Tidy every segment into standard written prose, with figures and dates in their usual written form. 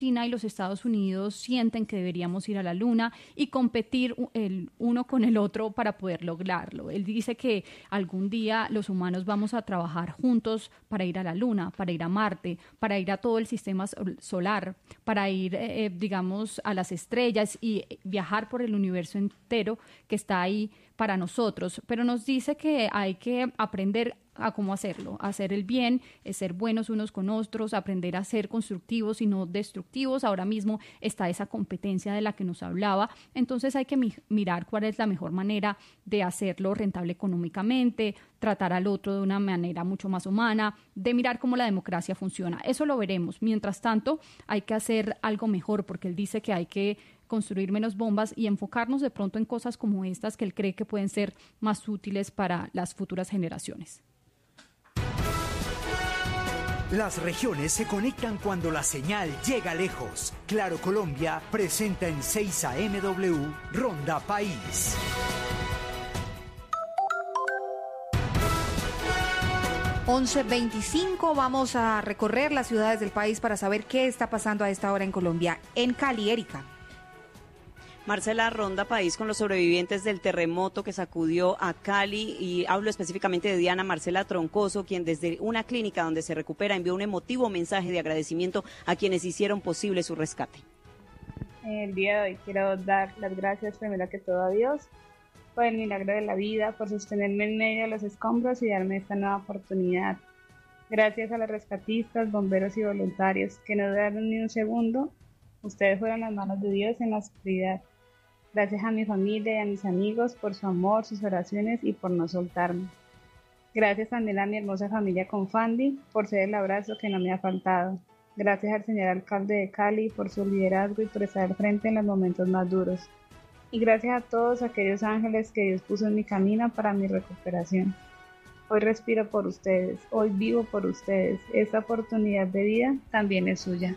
China y los Estados Unidos sienten que deberíamos ir a la Luna y competir el uno con el otro para poder lograrlo. Él dice que algún día los humanos vamos a trabajar juntos para ir a la Luna, para ir a Marte, para ir a todo el sistema solar, para ir, digamos, a las estrellas y viajar por el universo entero que está ahí para nosotros. Pero nos dice que hay que aprender a cómo hacerlo, hacer el bien, ser buenos unos con otros, aprender a ser constructivos y no destructivos. Ahora mismo está esa competencia de la que nos hablaba, entonces hay que mirar cuál es la mejor manera de hacerlo rentable económicamente, tratar al otro de una manera mucho más humana, de mirar cómo la democracia funciona. Eso lo veremos. Mientras tanto, hay que hacer algo mejor, porque él dice que hay que construir menos bombas y enfocarnos de pronto en cosas como estas que él cree que pueden ser más útiles para las futuras generaciones. Las regiones se conectan cuando la señal llega lejos. Claro Colombia presenta en 6 AMW Ronda País. (11:25) Vamos a recorrer las ciudades del país para saber qué está pasando a esta hora en Colombia. En Cali, Erika. Marcela, Ronda País con los sobrevivientes del terremoto que sacudió a Cali, y hablo específicamente de Diana Marcela Troncoso, quien desde una clínica donde se recupera envió un emotivo mensaje de agradecimiento a quienes hicieron posible su rescate. El día de hoy quiero dar las gracias primero que todo a Dios por el milagro de la vida, por sostenerme en medio de los escombros y darme esta nueva oportunidad. Gracias a los rescatistas, bomberos y voluntarios que no dudaron ni un segundo. Ustedes fueron las manos de Dios en la oscuridad. Gracias a mi familia y a mis amigos por su amor, sus oraciones y por no soltarme. Gracias también a mi hermosa familia Confandi por ser el abrazo que no me ha faltado. Gracias al señor alcalde de Cali por su liderazgo y por estar al frente en los momentos más duros. Y gracias a todos aquellos ángeles que Dios puso en mi camino para mi recuperación. Hoy respiro por ustedes, hoy vivo por ustedes. Esta oportunidad de vida también es suya.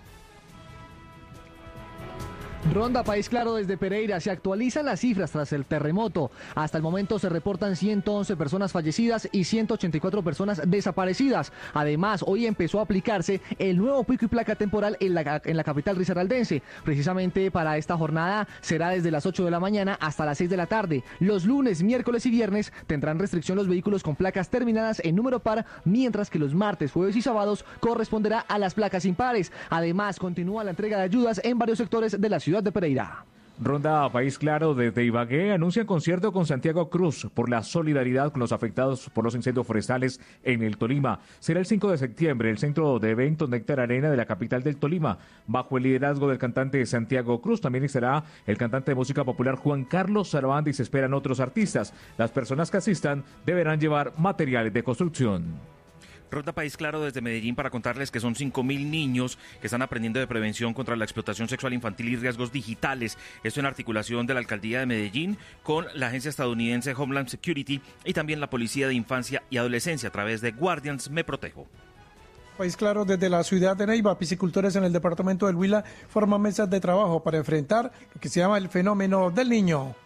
Ronda País Claro desde Pereira. Se actualizan las cifras tras el terremoto. Hasta el momento se reportan 111 personas fallecidas y 184 personas desaparecidas. Además, hoy empezó a aplicarse el nuevo pico y placa temporal en la capital risaraldense. Precisamente para esta jornada será desde las 8 de la mañana hasta las 6 de la tarde. Los lunes, miércoles y viernes tendrán restricción los vehículos con placas terminadas en número par, mientras que los martes, jueves y sábados corresponderá a las placas impares. Además, continúa la entrega de ayudas en varios sectores de la ciudad de Pereira. Ronda País Claro desde Ibagué anuncia concierto con Santiago Cruz por la solidaridad con los afectados por los incendios forestales en el Tolima. Será el 5 de septiembre, el centro de eventos Néctar Arena de la capital del Tolima, bajo el liderazgo del cantante Santiago Cruz. También estará el cantante de música popular Juan Carlos Sarabanda y se esperan otros artistas. Las personas que asistan deberán llevar materiales de construcción. Ronda País Claro desde Medellín para contarles que son 5.000 niños que están aprendiendo de prevención contra la explotación sexual infantil y riesgos digitales. Esto en articulación de la Alcaldía de Medellín con la agencia estadounidense Homeland Security y también la Policía de Infancia y Adolescencia a través de Guardians Me Protejo. País Claro desde la ciudad de Neiva. Piscicultores en el departamento del Huila forman mesas de trabajo para enfrentar lo que se llama el fenómeno del niño.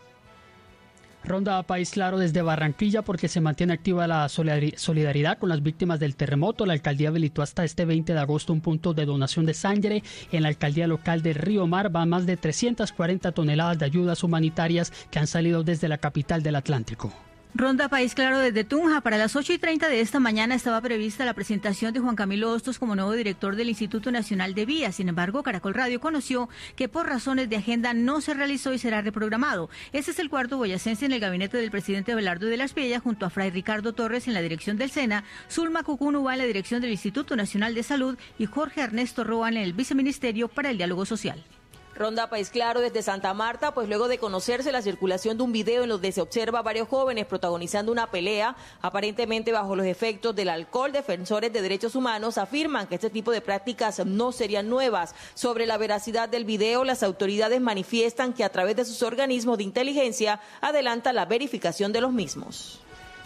Ronda País Claro desde Barranquilla porque se mantiene activa la solidaridad con las víctimas del terremoto. La alcaldía habilitó hasta este 20 de agosto un punto de donación de sangre. En la alcaldía local de Río Mar van más de 340 toneladas de ayudas humanitarias que han salido desde la capital del Atlántico. Ronda País Claro desde Tunja. Para las 8:30 de esta mañana estaba prevista la presentación de Juan Camilo Hostos como nuevo director del Instituto Nacional de Vías. Sin embargo, Caracol Radio conoció que por razones de agenda no se realizó y será reprogramado. Este es el cuarto boyacense en el gabinete del presidente Abelardo de la Espriella, junto a Fray Ricardo Torres en la dirección del SENA, Zulma Cucunúa en la dirección del Instituto Nacional de Salud y Jorge Ernesto Roan en el Viceministerio para el Diálogo Social. Ronda País Claro desde Santa Marta, pues luego de conocerse la circulación de un video en donde se observa a varios jóvenes protagonizando una pelea, aparentemente bajo los efectos del alcohol, defensores de derechos humanos afirman que este tipo de prácticas no serían nuevas. Sobre la veracidad del video, las autoridades manifiestan que a través de sus organismos de inteligencia adelantan la verificación de los mismos.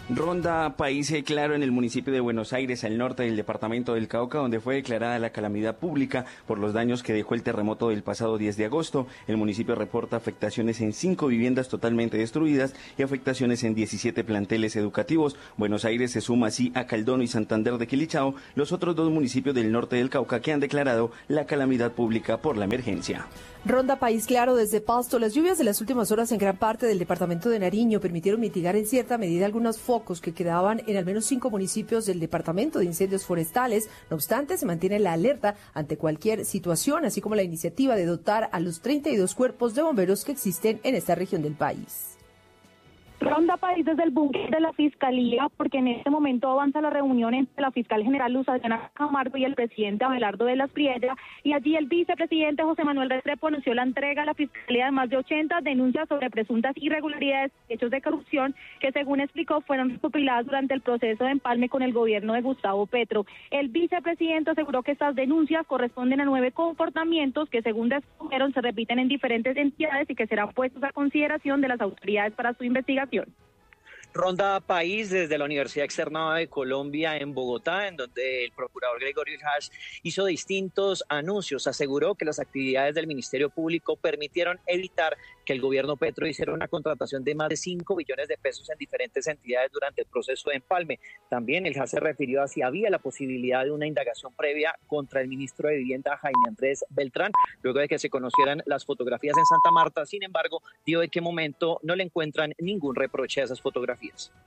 Ronda país claro en el municipio de Buenos Aires, al norte del departamento del Cauca, donde fue declarada la calamidad pública por los daños que dejó el terremoto del pasado 10 de agosto. El municipio reporta afectaciones en 5 viviendas totalmente destruidas y afectaciones en 17 planteles educativos. Buenos Aires se suma así a Caldono y Santander de Quilichao, los otros 2 municipios del norte del Cauca que han declarado la calamidad pública por la emergencia. Ronda país claro desde Pasto. Las lluvias de las últimas horas en gran parte del departamento de Nariño permitieron mitigar en cierta medida algunos focos que quedaban en al menos 5 municipios del departamento de incendios forestales. No obstante, se mantiene la alerta ante cualquier situación, así como la iniciativa de dotar a los 32 cuerpos de bomberos que existen en esta región del país. Ronda país desde el búnker de la Fiscalía, porque en este momento avanza la reunión entre la fiscal general Luz Adriana Camargo y el presidente Abelardo de las Priella, y allí el vicepresidente José Manuel Restrepo anunció la entrega a la Fiscalía de más de 80 denuncias sobre presuntas irregularidades, hechos de corrupción, que según explicó fueron recopiladas durante el proceso de empalme con el gobierno de Gustavo Petro. El vicepresidente aseguró que estas denuncias corresponden a 9 comportamientos que según descubrieron se repiten en diferentes entidades y que serán puestos a consideración de las autoridades para su investigación. Ronda país desde la Universidad Externada de Colombia en Bogotá, en donde el procurador Gregorio Ilhach hizo distintos anuncios. Aseguró que las actividades del Ministerio Público permitieron evitar que el gobierno Petro hiciera una contratación de más de 5 billones de pesos en diferentes entidades durante el proceso de empalme. También Ilhach se refirió a si había la posibilidad de una indagación previa contra el ministro de Vivienda, Jaime Andrés Beltrán, luego de que se conocieran las fotografías en Santa Marta. Sin embargo, dijo de qué momento no le encuentran ningún reproche a esas fotografías.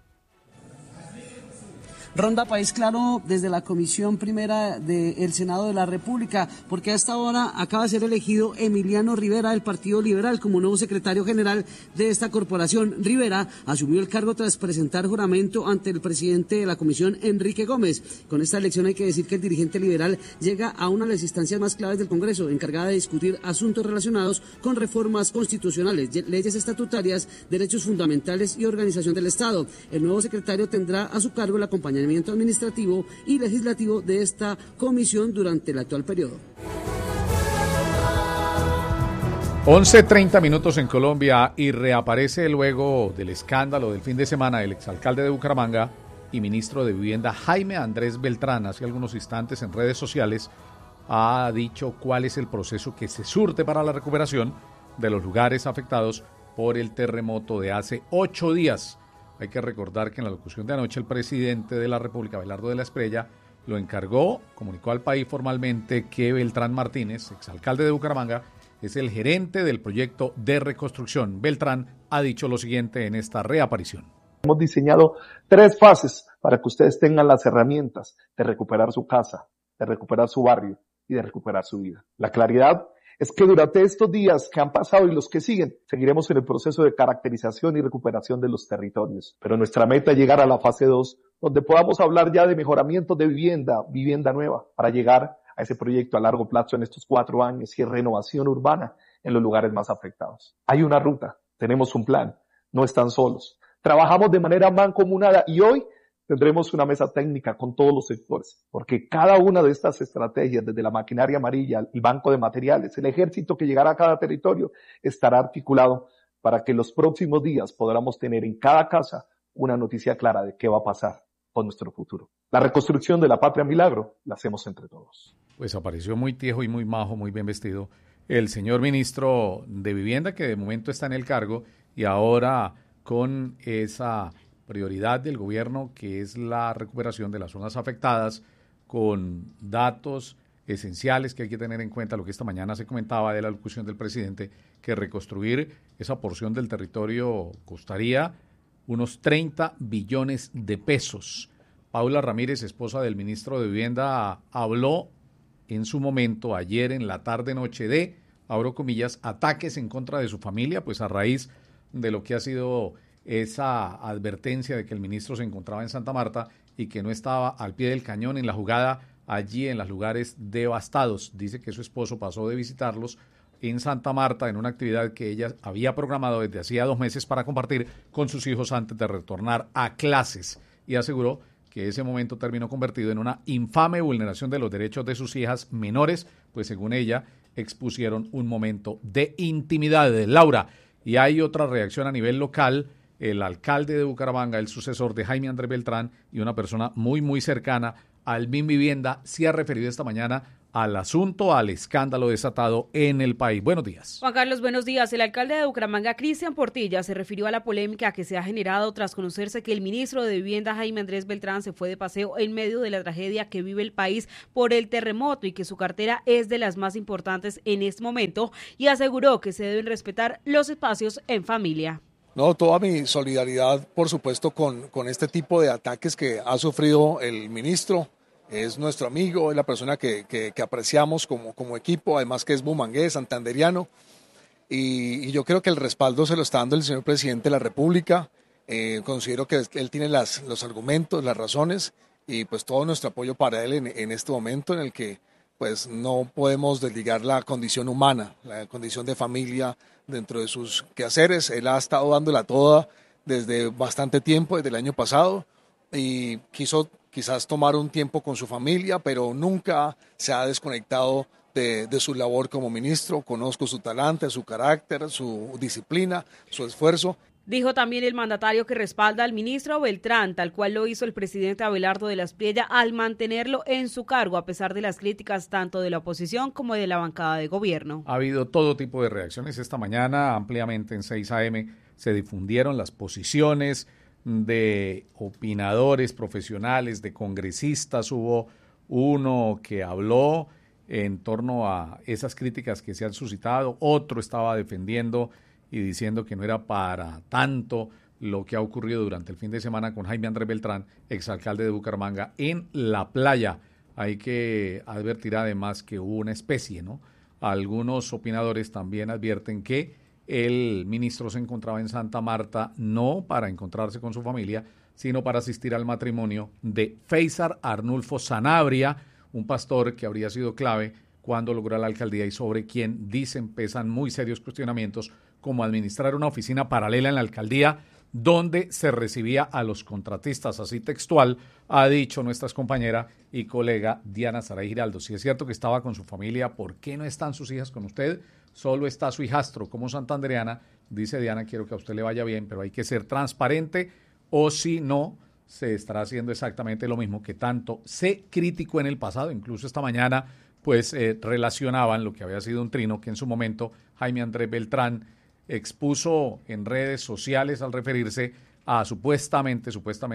Ronda país claro desde la Comisión Primera del Senado de la República, porque a esta hora acaba de ser elegido Emiliano Rivera del Partido Liberal como nuevo secretario general de esta corporación. Rivera asumió el cargo tras presentar juramento ante el presidente de la Comisión, Enrique Gómez. Con esta elección hay que decir que el dirigente liberal llega a una de las instancias más claves del Congreso, encargada de discutir asuntos relacionados con reformas constitucionales, leyes estatutarias, derechos fundamentales y organización del Estado. El nuevo secretario tendrá a su cargo el acompañamiento administrativo y legislativo de esta comisión durante el actual periodo. 11:30 minutos en Colombia y reaparece luego del escándalo del fin de semana el exalcalde de Bucaramanga y ministro de Vivienda Jaime Andrés Beltrán. Hace algunos instantes en redes sociales ha dicho cuál es el proceso que se surte para la recuperación de los lugares afectados por el terremoto de hace 8 días. Hay que recordar que en la locución de anoche el presidente de la República, Abelardo de la Espriella, lo encargó, comunicó al país formalmente que Beltrán Martínez, exalcalde de Bucaramanga, es el gerente del proyecto de reconstrucción. Beltrán ha dicho lo siguiente en esta reaparición. Hemos diseñado 3 fases para que ustedes tengan las herramientas de recuperar su casa, de recuperar su barrio y de recuperar su vida. La claridad es que durante estos días que han pasado y los que siguen, seguiremos en el proceso de caracterización y recuperación de los territorios. Pero nuestra meta es llegar a la fase 2, donde podamos hablar ya de mejoramiento de vivienda nueva, para llegar a ese proyecto a largo plazo en estos 4 años y renovación urbana en los lugares más afectados. Hay una ruta, tenemos un plan, no están solos. Trabajamos de manera mancomunada y hoy tendremos una mesa técnica con todos los sectores, porque cada una de estas estrategias, desde la maquinaria amarilla, el banco de materiales, el ejército que llegará a cada territorio, estará articulado para que los próximos días podamos tener en cada casa una noticia clara de qué va a pasar con nuestro futuro. La reconstrucción de la patria milagro la hacemos entre todos. Pues apareció muy tiejo y muy majo, muy bien vestido, el señor ministro de Vivienda, que de momento está en el cargo y ahora con esa prioridad del gobierno, que es la recuperación de las zonas afectadas, con datos esenciales que hay que tener en cuenta, lo que esta mañana se comentaba de la locución del presidente, que reconstruir esa porción del territorio costaría unos 30 billones de pesos. Paula Ramírez, esposa del ministro de Vivienda, habló en su momento, ayer en la tarde-noche, de, abro comillas, ataques en contra de su familia, pues a raíz de lo que ha sido esa advertencia de que el ministro se encontraba en Santa Marta y que no estaba al pie del cañón en la jugada allí en los lugares devastados. Dice que su esposo pasó de visitarlos en Santa Marta en una actividad que ella había programado desde hacía 2 meses para compartir con sus hijos antes de retornar a clases, y aseguró que ese momento terminó convertido en una infame vulneración de los derechos de sus hijas menores, pues según ella expusieron un momento de intimidad. Laura, y hay otra reacción a nivel local el alcalde de Bucaramanga, el sucesor de Jaime Andrés Beltrán, y una persona muy, muy cercana al Minvivienda, se ha referido esta mañana al asunto, al escándalo desatado en el país. Buenos días. Juan Carlos, buenos días. El alcalde de Bucaramanga, Cristian Portilla, se refirió a la polémica que se ha generado tras conocerse que el ministro de Vivienda, Jaime Andrés Beltrán, se fue de paseo en medio de la tragedia que vive el país por el terremoto y que su cartera es de las más importantes en este momento, y aseguró que se deben respetar los espacios en familia. No, toda mi solidaridad, por supuesto, con este tipo de ataques que ha sufrido el ministro. Es nuestro amigo, es la persona que apreciamos como equipo, además que es bumangués, santanderiano, y yo creo que el respaldo se lo está dando el señor presidente de la República. Considero que él tiene los argumentos, las razones, y pues todo nuestro apoyo para él en este momento en el que pues no podemos desligar la condición humana, la condición de familia dentro de sus quehaceres. Él ha estado dándola toda desde bastante tiempo, desde el año pasado, y quiso quizás tomar un tiempo con su familia, pero nunca se ha desconectado de su labor como ministro. Conozco su talante, su carácter, su disciplina, su esfuerzo. Dijo también el mandatario que respalda al ministro Beltrán, tal cual lo hizo el presidente Abelardo de la Espriella, al mantenerlo en su cargo, a pesar de las críticas tanto de la oposición como de la bancada de gobierno. Ha habido todo tipo de reacciones esta mañana, ampliamente en 6 AM se difundieron las posiciones de opinadores profesionales, de congresistas. Hubo uno que habló en torno a esas críticas que se han suscitado, otro estaba defendiendo y diciendo que no era para tanto lo que ha ocurrido durante el fin de semana con Jaime Andrés Beltrán, exalcalde de Bucaramanga, en la playa. Hay que advertir además que hubo una especie, ¿no? Algunos opinadores también advierten que el ministro se encontraba en Santa Marta no para encontrarse con su familia, sino para asistir al matrimonio de Feisar Arnulfo Sanabria, un pastor que habría sido clave cuando logró la alcaldía y sobre quien dicen pesan muy serios cuestionamientos, como administrar una oficina paralela en la alcaldía donde se recibía a los contratistas, así textual ha dicho nuestra compañera y colega Diana Saray Giraldo. Si es cierto que estaba con su familia, ¿por qué no están sus hijas con usted? Solo está su hijastro. Como santandereana, dice Diana, quiero que a usted le vaya bien, pero hay que ser transparente, o si no, se estará haciendo exactamente lo mismo que tanto se criticó en el pasado. Incluso esta mañana pues relacionaban lo que había sido un trino que en su momento Jaime Andrés Beltrán expuso en redes sociales al referirse a supuestamente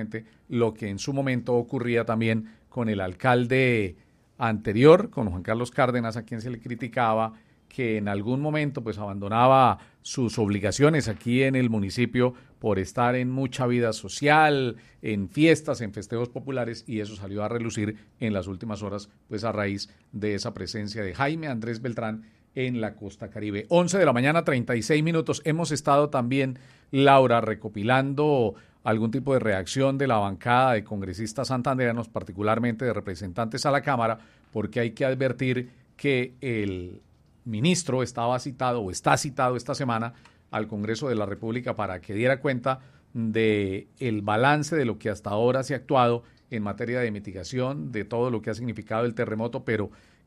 lo que en su momento ocurría también con el alcalde anterior, con Juan Carlos Cárdenas, a quien se le criticaba que en algún momento pues abandonaba sus obligaciones aquí en el municipio por estar en mucha vida social, en fiestas, en festejos populares, y eso salió a relucir en las últimas horas pues a raíz de esa presencia de Jaime Andrés Beltrán en la costa caribe. 11 de la mañana, 36 minutos. Hemos estado también, Laura, recopilando algún tipo de reacción de la bancada de congresistas santandereanos, particularmente de representantes a la Cámara, porque hay que advertir que el ministro estaba citado o está citado esta semana al Congreso de la República para que diera cuenta de el balance de lo que hasta ahora se ha actuado en materia de mitigación, de todo lo que ha significado el terremoto, pero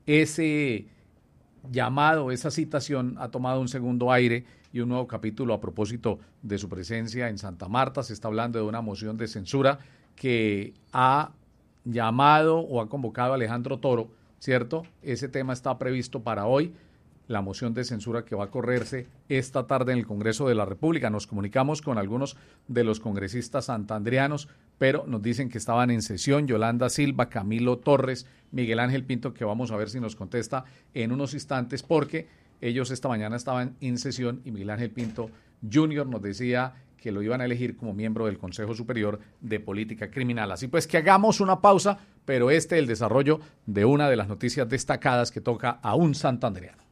ese llamado, esa citación ha tomado un segundo aire y un nuevo capítulo a propósito de su presencia en Santa Marta. Se está hablando de una moción de censura que ha llamado o ha convocado a Alejandro Toro, ¿cierto? Ese tema está previsto para hoy, la moción de censura que va a correrse esta tarde en el Congreso de la República. Nos comunicamos con algunos de los congresistas santandereanos, pero nos dicen que estaban en sesión Yolanda Silva, Camilo Torres, Miguel Ángel Pinto, que vamos a ver si nos contesta en unos instantes, porque ellos esta mañana estaban en sesión y Miguel Ángel Pinto Jr. nos decía que lo iban a elegir como miembro del Consejo Superior de Política Criminal. Así pues que hagamos una pausa, pero es el desarrollo de una de las noticias destacadas que toca a un santandereano.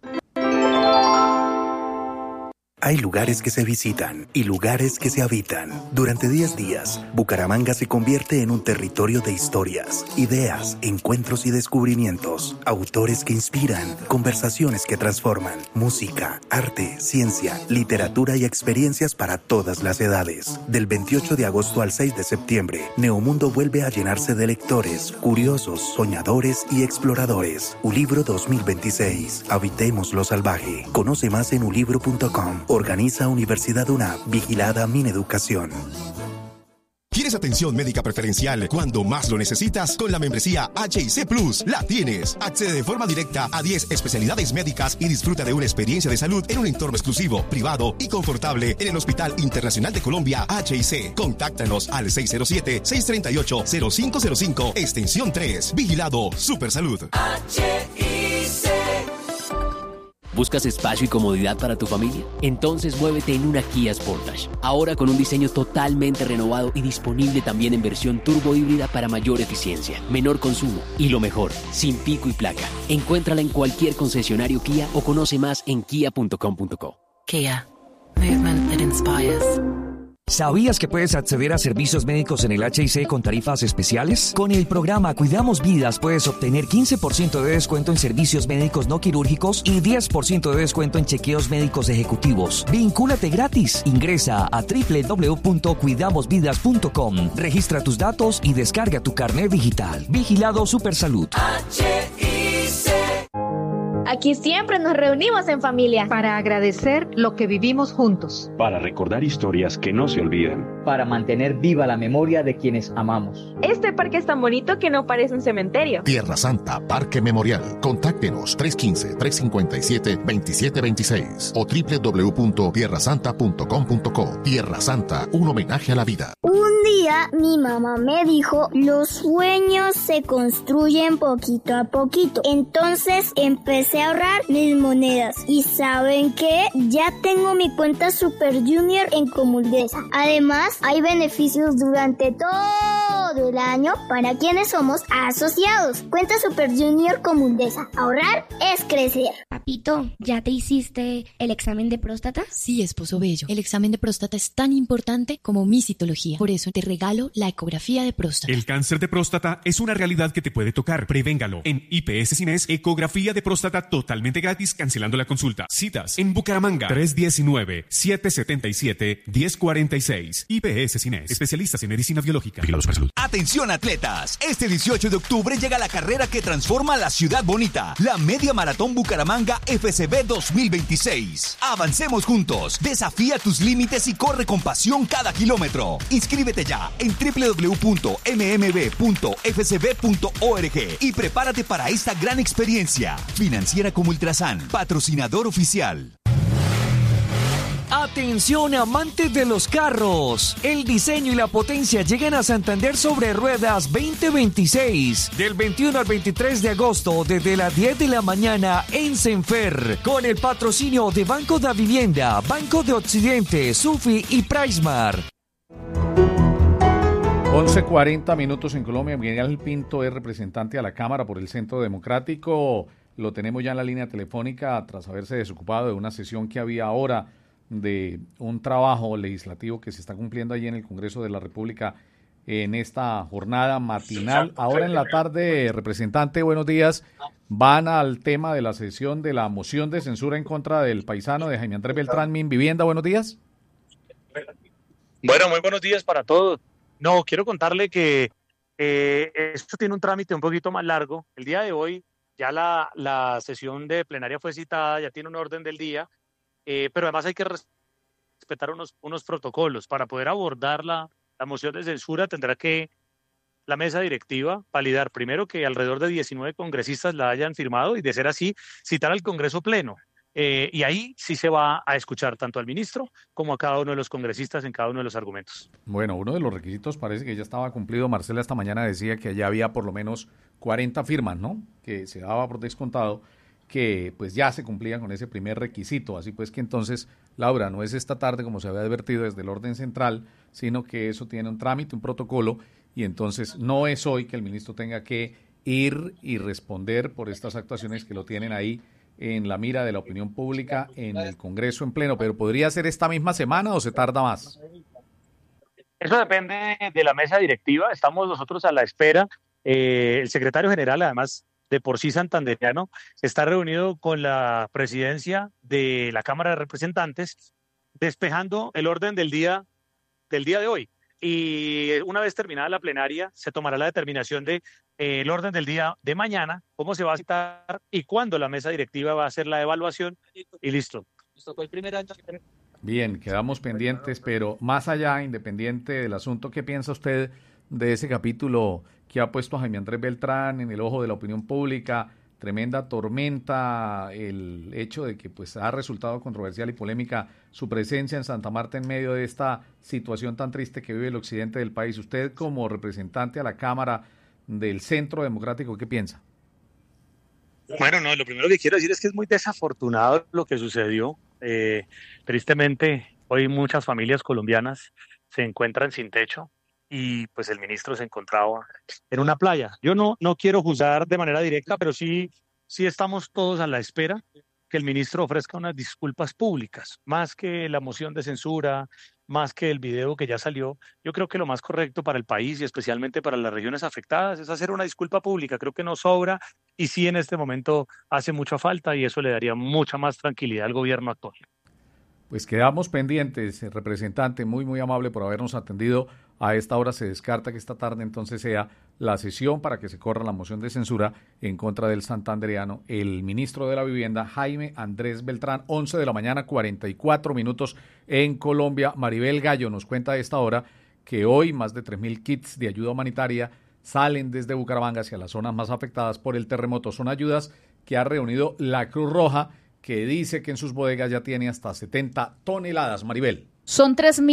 Hay lugares que se visitan y lugares que se habitan. Durante 10 días, Bucaramanga se convierte en un territorio de historias, ideas, encuentros y descubrimientos. Autores que inspiran, conversaciones que transforman, música, arte, ciencia, literatura y experiencias para todas las edades. Del 28 de agosto al 6 de septiembre, Neomundo vuelve a llenarse de lectores, curiosos, soñadores y exploradores. Ulibro 2026. Habitemos lo salvaje. Conoce más en ulibro.com o Organiza Universidad UNAP, vigilada Mineducación. ¿Quieres atención médica preferencial cuando más lo necesitas? Con la membresía H&C Plus la tienes. Accede de forma directa a 10 especialidades médicas y disfruta de una experiencia de salud en un entorno exclusivo, privado y confortable en el Hospital Internacional de Colombia H&C. Contáctanos al 607-638-0505, extensión 3. Vigilado Supersalud. H&C. ¿Buscas espacio y comodidad para tu familia? Entonces muévete en una Kia Sportage. Ahora con un diseño totalmente renovado y disponible también en versión turbo híbrida para mayor eficiencia, menor consumo y lo mejor, sin pico y placa. Encuéntrala en cualquier concesionario Kia o conoce más en kia.com.co. Kia. Movement that inspires. ¿Sabías que puedes acceder a servicios médicos en el H&C con tarifas especiales? Con el programa Cuidamos Vidas puedes obtener 15% de descuento en servicios médicos no quirúrgicos y 10% de descuento en chequeos médicos ejecutivos. ¡Vincúlate gratis! Ingresa a www.cuidamosvidas.com, registra tus datos y descarga tu carnet digital. Vigilado Supersalud. Aquí siempre nos reunimos en familia. Para agradecer lo que vivimos juntos. Para recordar historias que no se olvidan. Para mantener viva la memoria de quienes amamos. Este parque es tan bonito que no parece un cementerio. Tierra Santa Parque Memorial. Contáctenos 315-357-2726 o www.tierrasanta.com.co. Tierra Santa, un homenaje a la vida. Un día mi mamá me dijo, los sueños se construyen poquito a poquito. Entonces empecé a ahorrar mis monedas. ¿Y saben qué? Ya tengo mi cuenta Super Junior en Comuldesa. Además, hay beneficios durante todo el año para quienes somos asociados. Cuenta Super Junior Comuldesa. Ahorrar es crecer. Papito, ¿ya te hiciste el examen de próstata? Sí, esposo bello. El examen de próstata es tan importante como mi citología. Por eso te regalo la ecografía de próstata. El cáncer de próstata es una realidad que te puede tocar. Prevéngalo. En IPS Cines, ecografía de próstata totalmente gratis, cancelando la consulta. Citas en Bucaramanga, 319-777-1046. IPS Cines, especialistas en medicina biológica. Atención atletas, este 18 de octubre llega la carrera que transforma la ciudad bonita, la Media Maratón Bucaramanga FCB 2026. Avancemos juntos, desafía tus límites y corre con pasión cada kilómetro. Inscríbete ya en www.mmb.fcb.org y prepárate para esta gran experiencia. Financiera como Ultrasan, patrocinador oficial. Atención amantes de los carros, el diseño y la potencia llegan a Santander sobre Ruedas 2026, del 21 al 23 de agosto desde las 10 de la mañana en Senfer, con el patrocinio de Banco da Vivienda, Banco de Occidente, Sufi y Pricemar. 11:40 minutos en Colombia. Miguel Pinto es representante a la Cámara por el Centro Democrático. Lo tenemos ya en la línea telefónica tras haberse desocupado de una sesión que había ahora de un trabajo legislativo que se está cumpliendo allí en el Congreso de la República en esta jornada matinal. Ahora en la tarde, representante, buenos días. Van al tema de la sesión de la moción de censura en contra del paisano de Jaime Andrés Beltrán, Minvivienda. Buenos días. Bueno, muy buenos días para todos. No, quiero contarle que esto tiene un trámite un poquito más largo. El día de hoy ya la sesión de plenaria fue citada, ya tiene un orden del día. Pero además hay que respetar unos protocolos. Para poder abordar la moción de censura tendrá que la mesa directiva validar primero que alrededor de 19 congresistas la hayan firmado y, de ser así, citar al Congreso Pleno. Y ahí sí se va a escuchar tanto al ministro como a cada uno de los congresistas en cada uno de los argumentos. Bueno, uno de los requisitos parece que ya estaba cumplido. Marcela esta mañana decía que ya había por lo menos 40 firmas, ¿no? Que se daba por descontado, que pues ya se cumplían con ese primer requisito. Así pues que entonces, Laura, no es esta tarde como se había advertido desde el orden central, sino que eso tiene un trámite, un protocolo, y entonces no es hoy que el ministro tenga que ir y responder por estas actuaciones que lo tienen ahí en la mira de la opinión pública en el Congreso en pleno, pero ¿podría ser esta misma semana o se tarda más? Eso depende de la mesa directiva. Estamos nosotros a la espera. El secretario general, además de por sí santandereano, está reunido con la presidencia de la Cámara de Representantes, despejando el orden del día de hoy. Y una vez terminada la plenaria, se tomará la determinación de el orden del día de mañana, cómo se va a citar y cuándo la mesa directiva va a hacer la evaluación, y listo. Esto fue el primer año que tenemos. Bien, quedamos pendientes, pero más allá, independiente del asunto, ¿qué piensa usted de ese capítulo que ha puesto a Jaime Andrés Beltrán en el ojo de la opinión pública? Tremenda tormenta, el hecho de que pues ha resultado controversial y polémica su presencia en Santa Marta en medio de esta situación tan triste que vive el occidente del país. Usted, como representante a la Cámara del Centro Democrático, ¿qué piensa? Bueno, no, lo primero que quiero decir es que es muy desafortunado lo que sucedió. Tristemente, hoy muchas familias colombianas se encuentran sin techo y pues el ministro se encontraba en una playa. Yo no quiero juzgar de manera directa, pero sí estamos todos a la espera que el ministro ofrezca unas disculpas públicas, más que la moción de censura, más que el video que ya salió. Yo creo que lo más correcto para el país y especialmente para las regiones afectadas es hacer una disculpa pública. Creo que no sobra y sí en este momento hace mucha falta y eso le daría mucha más tranquilidad al gobierno actual. Pues quedamos pendientes, representante, muy amable por habernos atendido. A esta hora se descarta que esta tarde entonces sea la sesión para que se corra la moción de censura en contra del santandereano, el ministro de la Vivienda, Jaime Andrés Beltrán. 11 de la mañana, 44 minutos en Colombia. Maribel Gallo nos cuenta a esta hora que hoy más de 3.000 kits de ayuda humanitaria salen desde Bucaramanga hacia las zonas más afectadas por el terremoto. Son ayudas que ha reunido la Cruz Roja, que dice que en sus bodegas ya tiene hasta 70 toneladas. Maribel. Son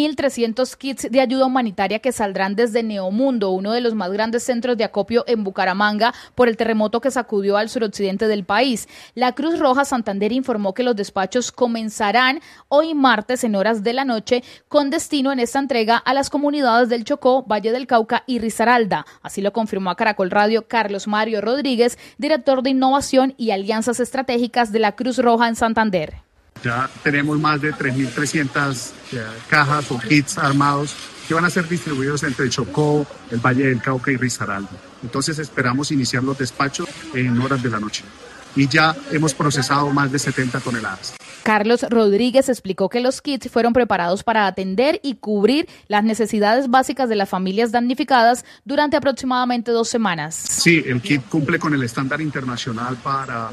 3.300 kits de ayuda humanitaria que saldrán desde Neomundo, uno de los más grandes centros de acopio en Bucaramanga, por el terremoto que sacudió al suroccidente del país. La Cruz Roja Santander informó que los despachos comenzarán hoy martes en horas de la noche, con destino en esta entrega a las comunidades del Chocó, Valle del Cauca y Risaralda. Así lo confirmó a Caracol Radio Carlos Mario Rodríguez, director de Innovación y Alianzas Estratégicas de la Cruz Roja en Santander. Ya tenemos más de 3.300 cajas o kits armados que van a ser distribuidos entre el Chocó, el Valle del Cauca y Risaralda. Entonces esperamos iniciar los despachos en horas de la noche. Y ya hemos procesado más de 70 toneladas. Carlos Rodríguez explicó que los kits fueron preparados para atender y cubrir las necesidades básicas de las familias damnificadas durante aproximadamente 2 semanas. Sí, el kit cumple con el estándar internacional para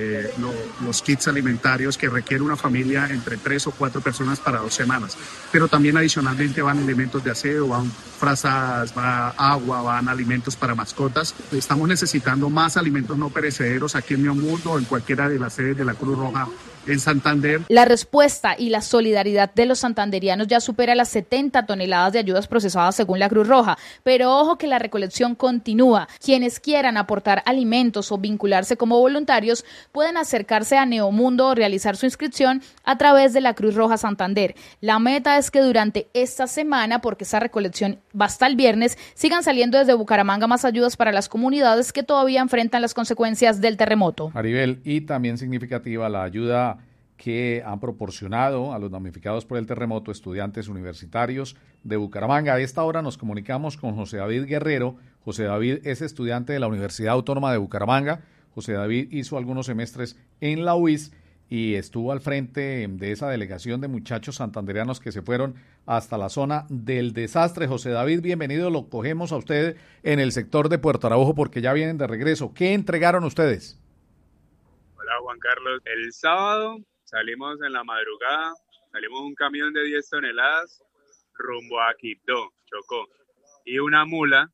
los kits alimentarios que requiere una familia entre 3 o 4 personas para 2 semanas. Pero también adicionalmente van elementos de aseo, van frazadas, va agua, van alimentos para mascotas. Estamos necesitando más alimentos no perecederos aquí en Neomundo o en cualquiera de las sedes de la Cruz Roja en Santander. La respuesta y la solidaridad de los santanderianos ya supera las 70 toneladas de ayudas procesadas según la Cruz Roja, pero ojo que la recolección continúa. Quienes quieran aportar alimentos o vincularse como voluntarios pueden acercarse a Neomundo o realizar su inscripción a través de la Cruz Roja Santander. La meta es que durante esta semana, porque esa recolección va hasta el viernes, sigan saliendo desde Bucaramanga más ayudas para las comunidades que todavía enfrentan las consecuencias del terremoto. Maribel, y también significativa la ayuda que han proporcionado a los damnificados por el terremoto estudiantes universitarios de Bucaramanga. A esta hora nos comunicamos con José David Guerrero. José David es estudiante de la Universidad Autónoma de Bucaramanga. José David hizo algunos semestres en la UIS y estuvo al frente de esa delegación de muchachos santandereanos que se fueron hasta la zona del desastre. José David, bienvenido, lo cogemos a usted en el sector de Puerto Araujo porque ya vienen de regreso. ¿Qué entregaron ustedes? Hola Juan Carlos, el sábado salimos en la madrugada, salimos un camión de 10 toneladas rumbo a Quibdó, Chocó, y una mula,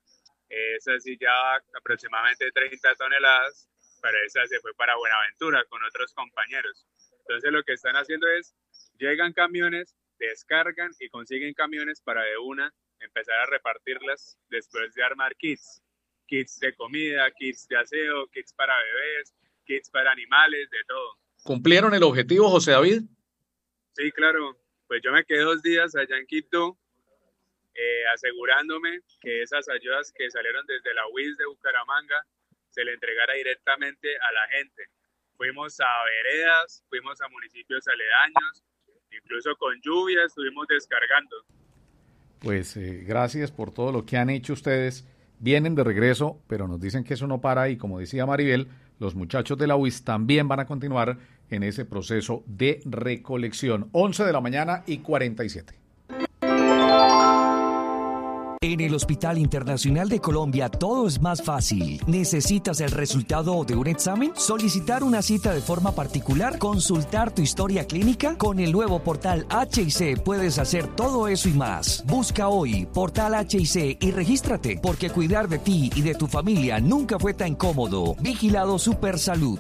esa sí ya aproximadamente 30 toneladas, pero esa se fue para Buenaventura con otros compañeros. Entonces lo que están haciendo es, llegan camiones, descargan y consiguen camiones para de una empezar a repartirlas después de armar kits de comida, kits de aseo, kits para bebés, kits para animales, de todo. ¿Cumplieron el objetivo, José David? Sí, claro. Pues yo me quedé 2 días allá en Quibdó, asegurándome que esas ayudas que salieron desde la UIS de Bucaramanga se le entregara directamente a la gente. Fuimos a veredas, fuimos a municipios aledaños, incluso con lluvia estuvimos descargando. Pues gracias por todo lo que han hecho ustedes. Vienen de regreso, pero nos dicen que eso no para y como decía Maribel, los muchachos de la UIS también van a continuar en ese proceso de recolección. 11 de la mañana y 47. En el Hospital Internacional de Colombia todo es más fácil. ¿Necesitas el resultado de un examen? ¿Solicitar una cita de forma particular? ¿Consultar tu historia clínica? Con el nuevo portal HIC puedes hacer todo eso y más. Busca hoy Portal HIC y regístrate, porque cuidar de ti y de tu familia nunca fue tan cómodo. Vigilado Supersalud.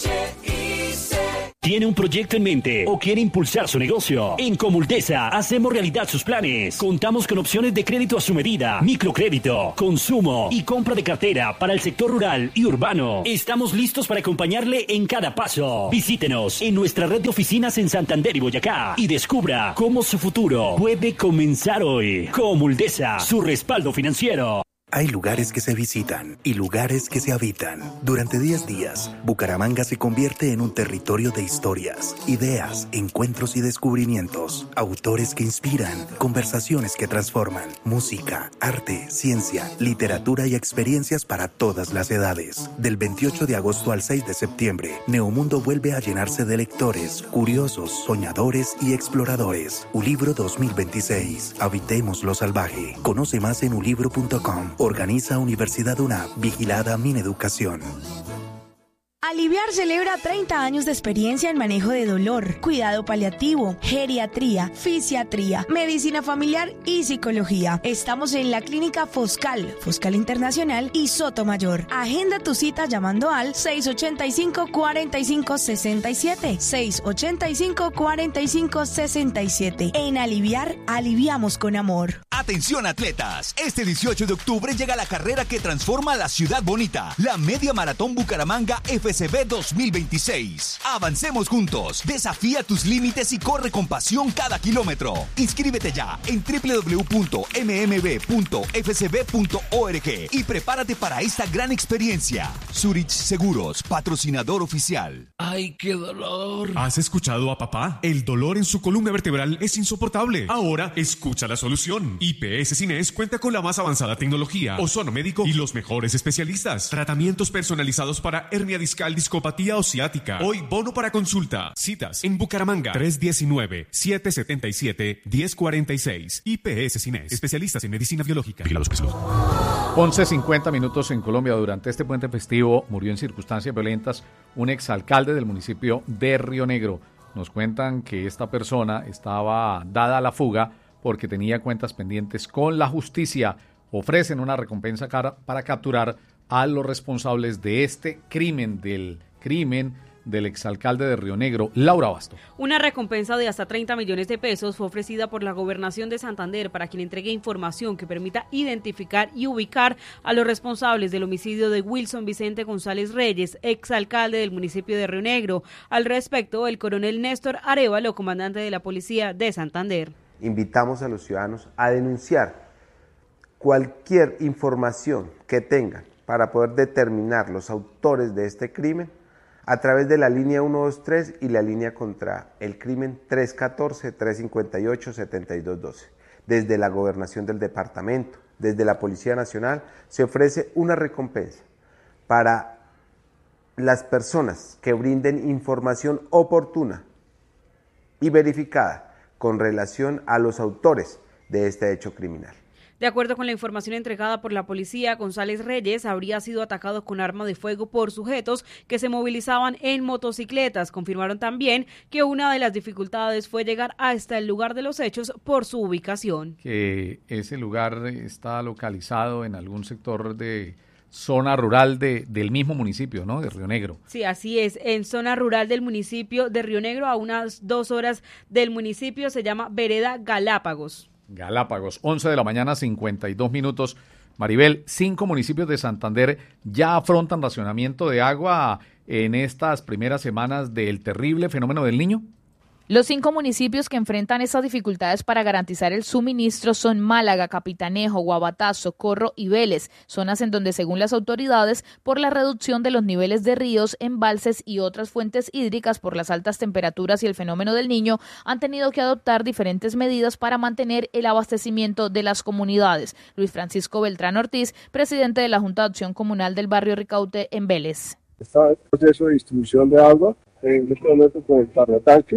¿Tiene un proyecto en mente o quiere impulsar su negocio? En Comultesa hacemos realidad sus planes. Contamos con opciones de crédito a su medida, microcrédito, consumo y compra de cartera para el sector rural y urbano. Estamos listos para acompañarle en cada paso. Visítenos en nuestra red de oficinas en Santander y Boyacá y descubra cómo su futuro puede comenzar hoy. Comultesa, su respaldo financiero. Hay lugares que se visitan y lugares que se habitan. Durante 10 días, Bucaramanga se convierte en un territorio de historias, ideas, encuentros y descubrimientos. Autores que inspiran, conversaciones que transforman, música, arte, ciencia, literatura y experiencias para todas las edades. Del 28 de agosto al 6 de septiembre, Neomundo vuelve a llenarse de lectores, curiosos, soñadores y exploradores. Ulibro 2026. Habitemos lo salvaje. Conoce más en ulibro.com. Organiza Universidad UNAP, vigilada Mineducación. Aliviar celebra 30 años de experiencia en manejo de dolor, cuidado paliativo, geriatría, fisiatría, medicina familiar y psicología. Estamos en la clínica Foscal Internacional y Sotomayor. Agenda tu cita llamando al 685-4567, 685-4567. En Aliviar, aliviamos con amor. Atención atletas, este 18 de octubre llega la carrera que transforma la ciudad bonita, la Media Maratón Bucaramanga FCB 2026. Avancemos juntos, desafía tus límites y corre con pasión cada kilómetro. Inscríbete ya en www.mmb.fcb.org y prepárate para esta gran experiencia. Zurich Seguros, patrocinador oficial. ¡Ay, qué dolor! ¿Has escuchado a papá? El dolor en su columna vertebral es insoportable. Ahora escucha la solución. IPS Cines cuenta con la más avanzada tecnología, ozono médico y los mejores especialistas. Tratamientos personalizados para hernia discal, discopatía o ciática. Hoy bono para consulta. Citas en Bucaramanga 319-777-1046. IPS Cines, especialistas en medicina biológica. 11:50 minutos en Colombia. Durante este puente festivo murió en circunstancias violentas un exalcalde del municipio de Río Negro. Nos cuentan que esta persona estaba dada a la fuga porque tenía cuentas pendientes con la justicia. Ofrecen una recompensa para capturar a los responsables de este crimen, del exalcalde de Río Negro, Laura Basto. Una recompensa de hasta 30 millones de pesos fue ofrecida por la Gobernación de Santander para quien entregue información que permita identificar y ubicar a los responsables del homicidio de Wilson Vicente González Reyes, exalcalde del municipio de Río Negro. Al respecto, el coronel Néstor Arévalo, comandante de la Policía de Santander. Invitamos a los ciudadanos a denunciar cualquier información que tengan para poder determinar los autores de este crimen a través de la línea 123 y la línea contra el crimen 314-358-7212. Desde la Gobernación del Departamento, desde la Policía Nacional, se ofrece una recompensa para las personas que brinden información oportuna y verificada con relación a los autores de este hecho criminal. De acuerdo con la información entregada por la policía, González Reyes habría sido atacado con arma de fuego por sujetos que se movilizaban en motocicletas. Confirmaron también que una de las dificultades fue llegar hasta el lugar de los hechos por su ubicación. Que ese lugar está localizado en algún sector de zona rural del mismo municipio, ¿no? De Río Negro. Sí, así es, en zona rural del municipio de Río Negro, a unas 2 horas del municipio, se llama Vereda Galápagos. 11 de la mañana, 52 minutos. Maribel, 5 municipios de Santander ya afrontan racionamiento de agua en estas primeras semanas del terrible fenómeno del Niño. Los 5 municipios que enfrentan esas dificultades para garantizar el suministro son Málaga, Capitanejo, Guabatá, Socorro y Vélez, zonas en donde, según las autoridades, por la reducción de los niveles de ríos, embalses y otras fuentes hídricas por las altas temperaturas y el fenómeno del Niño, han tenido que adoptar diferentes medidas para mantener el abastecimiento de las comunidades. Luis Francisco Beltrán Ortiz, presidente de la Junta de Acción Comunal del barrio Ricaute en Vélez. Está el proceso de distribución de agua en este momento con el tarrotanque.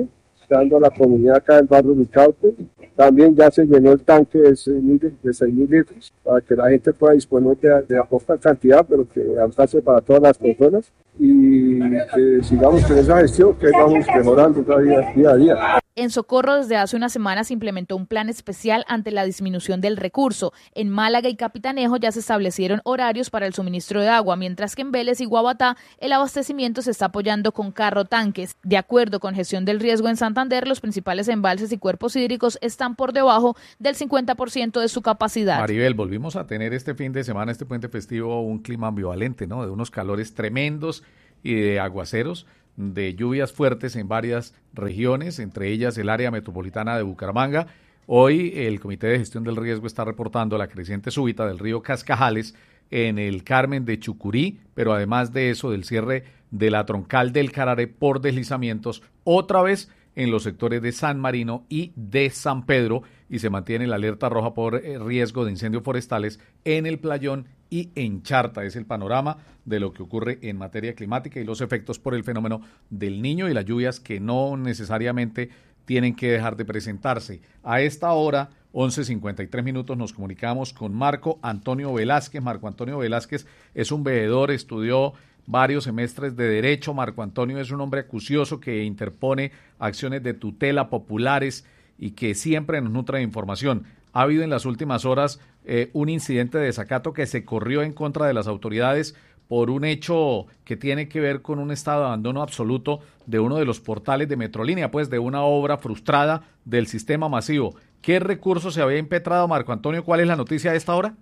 afectando a la comunidad acá del barrio Ricaute. También ya se llenó el tanque de 6.000 litros para que la gente pueda disponer de poca cantidad, pero que alcance para todas las personas, y que sigamos con esa gestión que vamos mejorando día a día. En Socorro, desde hace unas semanas se implementó un plan especial ante la disminución del recurso. En Málaga y Capitanejo ya se establecieron horarios para el suministro de agua, mientras que en Vélez y Guabatá el abastecimiento se está apoyando con carro-tanques. De acuerdo con Gestión del Riesgo en Santander, los principales embalses y cuerpos hídricos están por debajo del 50% de su capacidad. Maribel, volvimos a tener este fin de semana, este puente festivo, un clima ambivalente, ¿no? De unos calores tremendos y de aguaceros, de lluvias fuertes en varias regiones, entre ellas el área metropolitana de Bucaramanga. Hoy el Comité de Gestión del Riesgo está reportando la creciente súbita del río Cascajales en el Carmen de Chucurí, pero además de eso, del cierre de la troncal del Carare por deslizamientos, otra vez en los sectores de San Marino y de San Pedro, y se mantiene la alerta roja por riesgo de incendios forestales en el Playón y en Charta. Es el panorama de lo que ocurre en materia climática y los efectos por el fenómeno del Niño y las lluvias que no necesariamente tienen que dejar de presentarse. A esta hora, 11:53 nos comunicamos con Marco Antonio Velázquez. Marco Antonio Velázquez es un veedor, estudió varios semestres de Derecho. Marco Antonio es un hombre acucioso que interpone acciones de tutela populares y que siempre nos nutre de información. Ha habido en las últimas horas un incidente de desacato que se corrió en contra de las autoridades por un hecho que tiene que ver con un estado de abandono absoluto de uno de los portales de Metrolínea, pues de una obra frustrada del sistema masivo. ¿Qué recurso se había impetrado, Marco Antonio? ¿Cuál es la noticia de esta hora?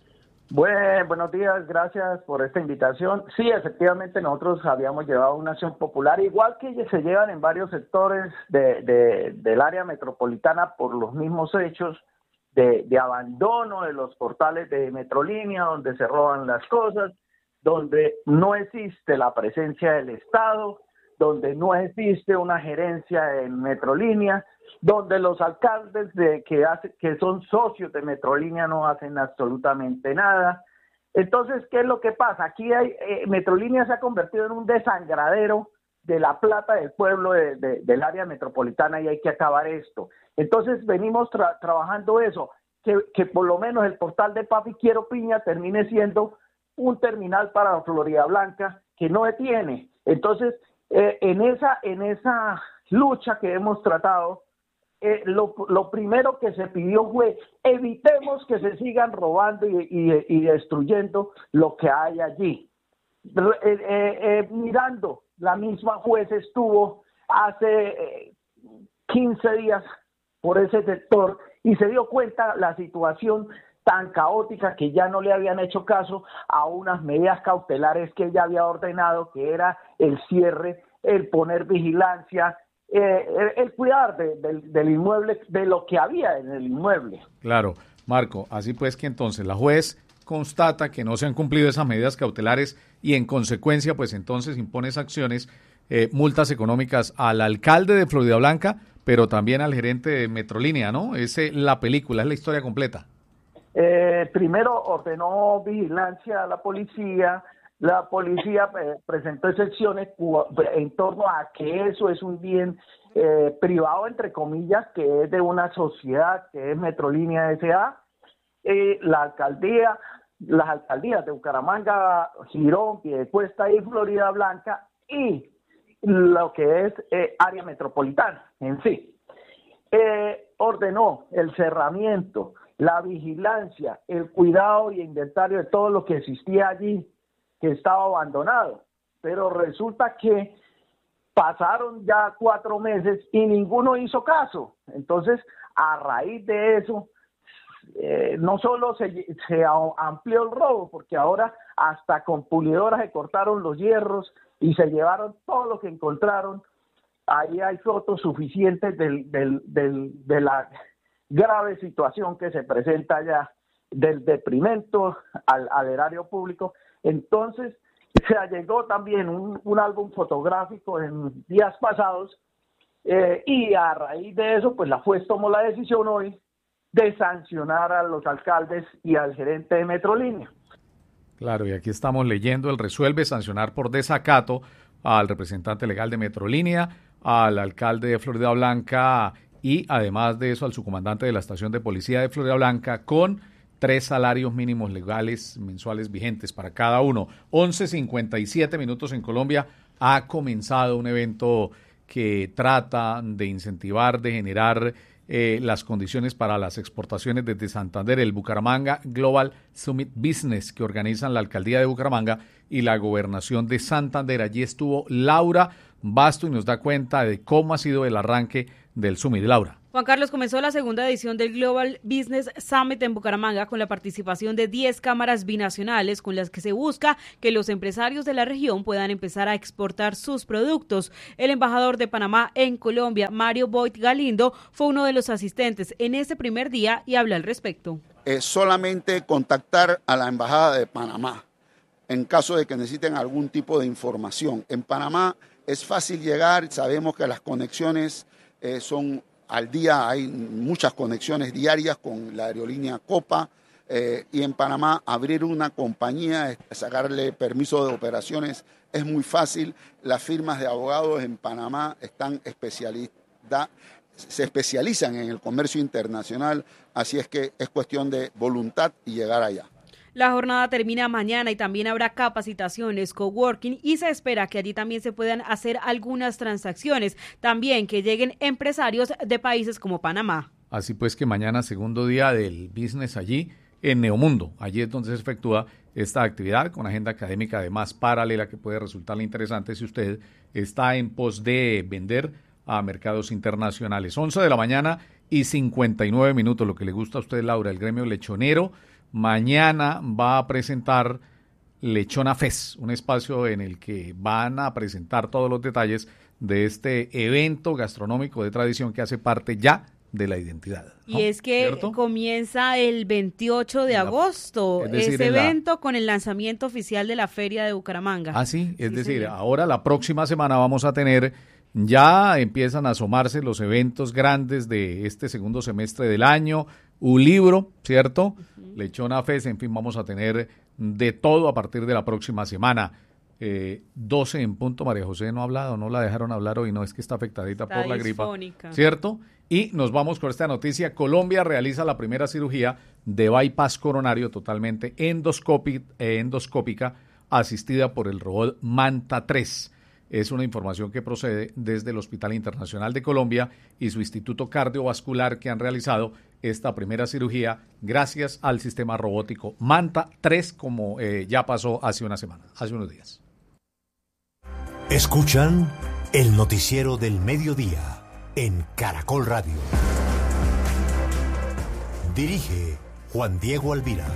Buenos días, gracias por esta invitación. Sí, efectivamente nosotros habíamos llevado una acción popular, igual que se llevan en varios sectores del área metropolitana por los mismos hechos de abandono de los portales de Metrolínea, donde se roban las cosas, donde no existe la presencia del Estado, donde no existe una gerencia en Metrolínea, donde los alcaldes que son socios de Metrolínea no hacen absolutamente nada. Entonces, ¿qué es lo que pasa? Aquí Metrolínea se ha convertido en un desangradero de la plata del pueblo del área metropolitana y hay que acabar esto. Entonces, venimos trabajando eso, que por lo menos el portal de Papi Quiero Piña termine siendo un terminal para Florida Blanca que no tiene. Entonces, en esa lucha que hemos tratado, lo primero que se pidió fue evitemos que se sigan robando y destruyendo lo que hay allí. Mirando, la misma juez estuvo hace 15 días por ese sector y se dio cuenta la situación tan caótica que ya no le habían hecho caso a unas medidas cautelares que ella había ordenado, que era el cierre, el poner vigilancia, el cuidar del inmueble, de lo que había en el inmueble. Claro, Marco, así pues que entonces la juez constata que no se han cumplido esas medidas cautelares y en consecuencia pues entonces impone sanciones, multas económicas al alcalde de Florida Blanca, pero también al gerente de Metrolínea, ¿no? Es la película, es la historia completa. Primero ordenó vigilancia a la policía presentó excepciones en torno a que eso es un bien privado, entre comillas, que es de una sociedad que es Metrolínea S.A. Las alcaldías de Bucaramanga, Girón, Piedecuesta y Florida Blanca y lo que es área metropolitana en sí. Ordenó el cerramiento, la vigilancia, el cuidado y inventario de todo lo que existía allí, que estaba abandonado, pero resulta que pasaron ya 4 meses y ninguno hizo caso. Entonces, a raíz de eso, no solo se amplió el robo, porque ahora hasta con pulidoras se cortaron los hierros y se llevaron todo lo que encontraron. Ahí hay fotos suficientes de la grave situación que se presenta ya, del deprimento al erario público. Entonces se allegó también un álbum fotográfico en días pasados y a raíz de eso pues la juez tomó la decisión hoy de sancionar a los alcaldes y al gerente de Metrolínea. Claro, y aquí estamos leyendo, el resuelve sancionar por desacato al representante legal de Metrolínea, al alcalde de Florida Blanca y además de eso al subcomandante de la estación de policía de Florida Blanca con 3 salarios mínimos legales mensuales vigentes para cada uno. 11:57 minutos en Colombia. Ha comenzado un evento que trata de incentivar, de generar las condiciones para las exportaciones desde Santander, el Bucaramanga Global Summit Business, que organizan la Alcaldía de Bucaramanga y la Gobernación de Santander. Allí estuvo Laura Basto y nos da cuenta de cómo ha sido el arranque del Summit. Laura. Juan Carlos, comenzó la segunda edición del Global Business Summit en Bucaramanga con la participación de 10 cámaras binacionales con las que se busca que los empresarios de la región puedan empezar a exportar sus productos. El embajador de Panamá en Colombia, Mario Boyd Galindo, fue uno de los asistentes en este primer día y habla al respecto. Solamente contactar a la Embajada de Panamá en caso de que necesiten algún tipo de información. En Panamá es fácil llegar, sabemos que las conexiones son al día, hay muchas conexiones diarias con la aerolínea Copa y en Panamá abrir una compañía, sacarle permiso de operaciones es muy fácil. Las firmas de abogados en Panamá se especializan en el comercio internacional, así es que es cuestión de voluntad y llegar allá. La jornada termina mañana y también habrá capacitaciones, coworking y se espera que allí también se puedan hacer algunas transacciones. También que lleguen empresarios de países como Panamá. Así pues que mañana, segundo día del business allí en Neomundo. Allí es donde se efectúa esta actividad con agenda académica además paralela que puede resultarle interesante si usted está en pos de vender a mercados internacionales. 11 de la mañana y 59 minutos. Lo que le gusta a usted, Laura, el gremio lechonero mañana va a presentar Lechona Fest, un espacio en el que van a presentar todos los detalles de este evento gastronómico de tradición que hace parte ya de la identidad, ¿no? Y es que ¿cierto? Comienza el 28 de agosto, es decir, ese evento con el lanzamiento oficial de la Feria de Bucaramanga. Ah, sí, es sí, decir, señor. Ahora la próxima semana vamos a tener, ya empiezan a asomarse los eventos grandes de este segundo semestre del año, un libro, ¿cierto? Lechona Fest, en fin, vamos a tener de todo a partir de la próxima semana. 12 en punto, María José no ha hablado, no la dejaron hablar hoy, no, es que está afectadita Está por la gripa, disfónica. ¿cierto? Y nos vamos con esta noticia. Colombia realiza la primera cirugía de bypass coronario totalmente endoscópica asistida por el robot Manta 3. Es una información que procede desde el Hospital Internacional de Colombia y su Instituto Cardiovascular, que han realizado esta primera cirugía gracias al sistema robótico Manta 3, como ya pasó hace una semana, hace unos días. Escuchan el noticiero del mediodía en Caracol Radio. Dirige Juan Diego Alvira.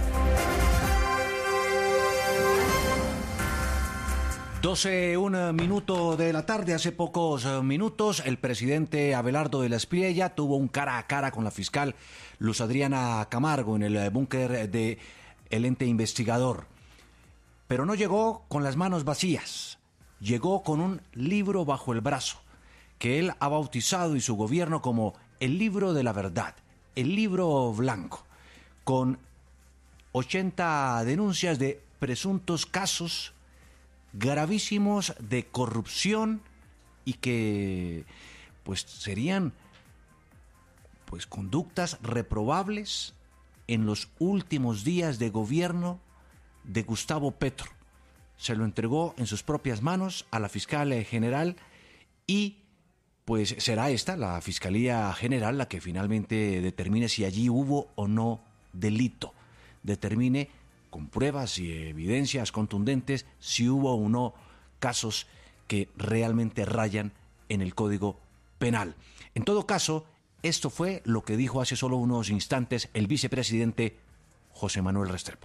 12:01 minuto de la tarde. Hace pocos minutos el presidente Abelardo de la Espriella tuvo un cara a cara con la fiscal Luz Adriana Camargo en el búnker de el ente investigador. Pero no llegó con las manos vacías, llegó con un libro bajo el brazo que él ha bautizado y su gobierno como el libro de la verdad, el libro blanco, con 80 denuncias de presuntos casos gravísimos de corrupción y que pues serían pues conductas reprobables en los últimos días de gobierno de Gustavo Petro. Se lo entregó en sus propias manos a la fiscal general y pues será esta, la Fiscalía General, la que finalmente determine si allí hubo o no delito, determine con pruebas y evidencias contundentes si hubo o no casos que realmente rayan en el Código Penal. En todo caso, esto fue lo que dijo hace solo unos instantes el vicepresidente José Manuel Restrepo.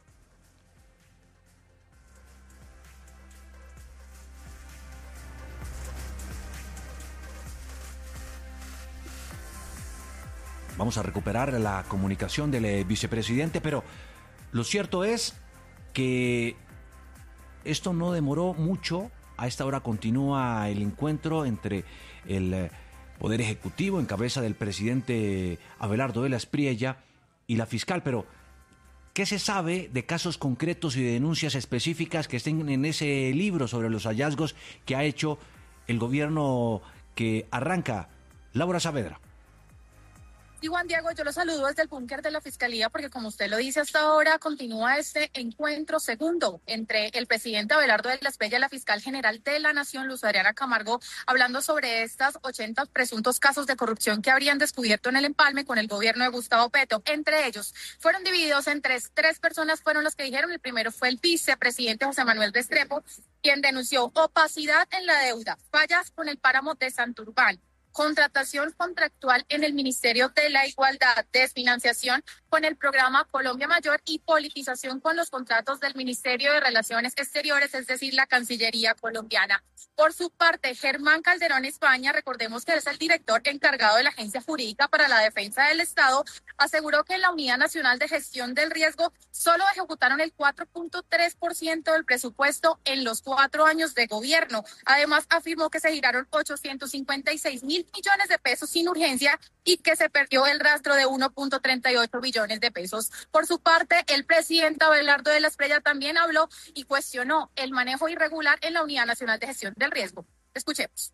Vamos a recuperar la comunicación del vicepresidente, pero lo cierto es que esto no demoró mucho. A esta hora continúa el encuentro entre el Poder Ejecutivo, en cabeza del presidente Abelardo de la Espriella, y la fiscal. Pero, ¿qué se sabe de casos concretos y de denuncias específicas que estén en ese libro sobre los hallazgos que ha hecho el gobierno que arranca Laura Saavedra. Sí, Juan Diego, yo lo saludo desde el búnker de la Fiscalía porque, como usted lo dice, hasta ahora continúa este encuentro segundo entre el presidente Abelardo de la Espriella y la fiscal general de la Nación, Luz Adriana Camargo, hablando sobre estas 80 presuntos casos de corrupción que habrían descubierto en el empalme con el gobierno de Gustavo Petro. Entre ellos, fueron divididos en tres personas fueron las que dijeron. El primero fue el vicepresidente José Manuel Restrepo, quien denunció opacidad en la deuda, fallas con el páramo de Santurbán, contratación contractual en el Ministerio de la Igualdad, desfinanciación con el programa Colombia Mayor y politización con los contratos del Ministerio de Relaciones Exteriores, es decir, la Cancillería colombiana. Por su parte, Germán Calderón España, recordemos que es el director encargado de la Agencia Jurídica para la Defensa del Estado, aseguró que en la Unidad Nacional de Gestión del Riesgo solo ejecutaron el 4.3% del presupuesto en los 4 años de gobierno. Además, afirmó que se giraron 856.000 millones de pesos sin urgencia y que se perdió el rastro de 1.38 billones de pesos. Por su parte, el presidente Abelardo de la Espriella también habló y cuestionó el manejo irregular en la Unidad Nacional de Gestión del Riesgo. Escuchemos.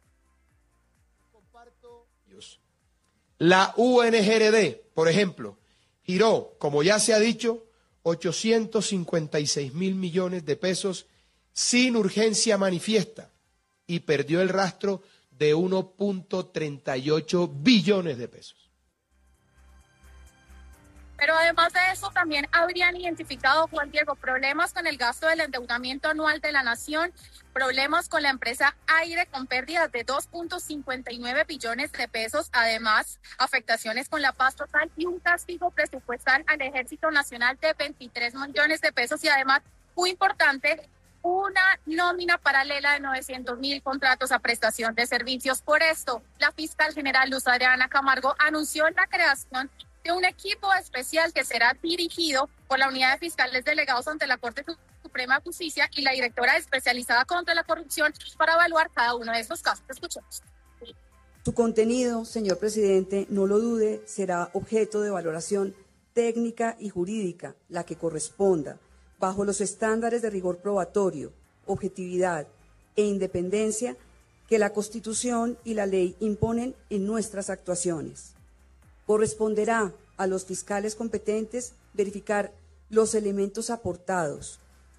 La UNGRD, por ejemplo, giró, como ya se ha dicho, 856.000 millones de pesos sin urgencia manifiesta y perdió el rastro de 1.38 billones de pesos. Pero además de eso, también habrían identificado, Juan Diego, problemas con el gasto del endeudamiento anual de la nación, problemas con la empresa Aire con pérdidas de 2.59 billones de pesos, además afectaciones con la paz total y un castigo presupuestal al Ejército Nacional de 23 millones de pesos y además, muy importante, una nómina paralela de 900.000 contratos a prestación de servicios. Por esto, la fiscal general Luz Adriana Camargo anunció la creación de un equipo especial que será dirigido por la Unidad de Fiscales Delegados ante la Corte Suprema de Justicia y la directora especializada contra la corrupción para evaluar cada uno de estos casos. Escuchemos. Su contenido, señor presidente, no lo dude, será objeto de valoración técnica y jurídica, la que corresponda, bajo los estándares de rigor probatorio, objetividad e independencia que la Constitución y la ley imponen en nuestras actuaciones. Corresponderá a los fiscales competentes verificar los elementos aportados.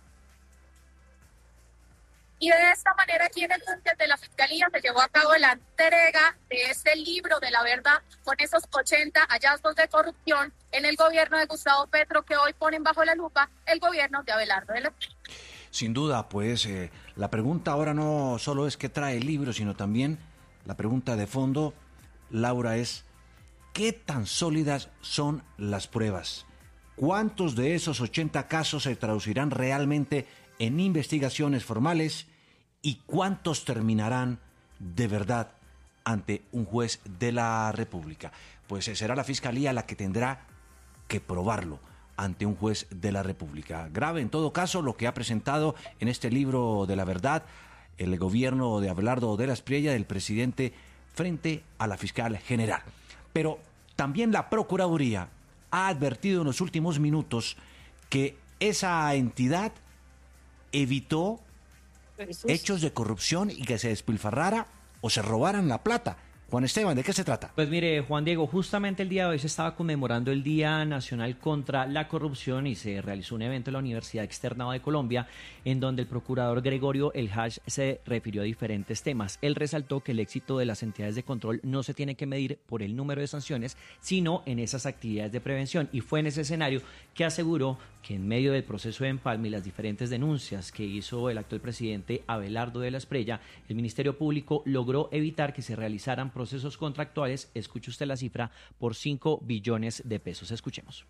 Y de esta manera, aquí en el búnker de la Fiscalía se llevó a cabo la entrega de este libro de la verdad con esos 80 hallazgos de corrupción en el gobierno de Gustavo Petro que hoy ponen bajo la lupa el gobierno de Abelardo de la Espriella. Sin duda, pues la pregunta ahora no solo es qué trae el libro, sino también la pregunta de fondo, Laura, es ¿qué tan sólidas son las pruebas? ¿Cuántos de esos 80 casos se traducirán realmente en investigaciones formales y cuántos terminarán de verdad ante un juez de la República? Pues será la Fiscalía la que tendrá que probarlo ante un juez de la República. Grave en todo caso lo que ha presentado en este libro de la verdad el gobierno de Abelardo de la Espriella, del presidente, frente a la fiscal general. Pero también la Procuraduría ha advertido en los últimos minutos que esa entidad evitó hechos de corrupción y que se despilfarrara o se robaran la plata. Juan Esteban, ¿de qué se trata? Pues mire, Juan Diego, justamente el día de hoy se estaba conmemorando el Día Nacional contra la Corrupción y se realizó un evento en la Universidad Externado de Colombia en donde el procurador Gregorio El Haj se refirió a diferentes temas. Él resaltó que el éxito de las entidades de control no se tiene que medir por el número de sanciones, sino en esas actividades de prevención. Y fue en ese escenario que aseguró que en medio del proceso de empalme y las diferentes denuncias que hizo el actual presidente Abelardo de la Espriella, el Ministerio Público logró evitar que se realizaran procesos contractuales, escuche usted la cifra, por 5 billones de pesos. Escuchemos.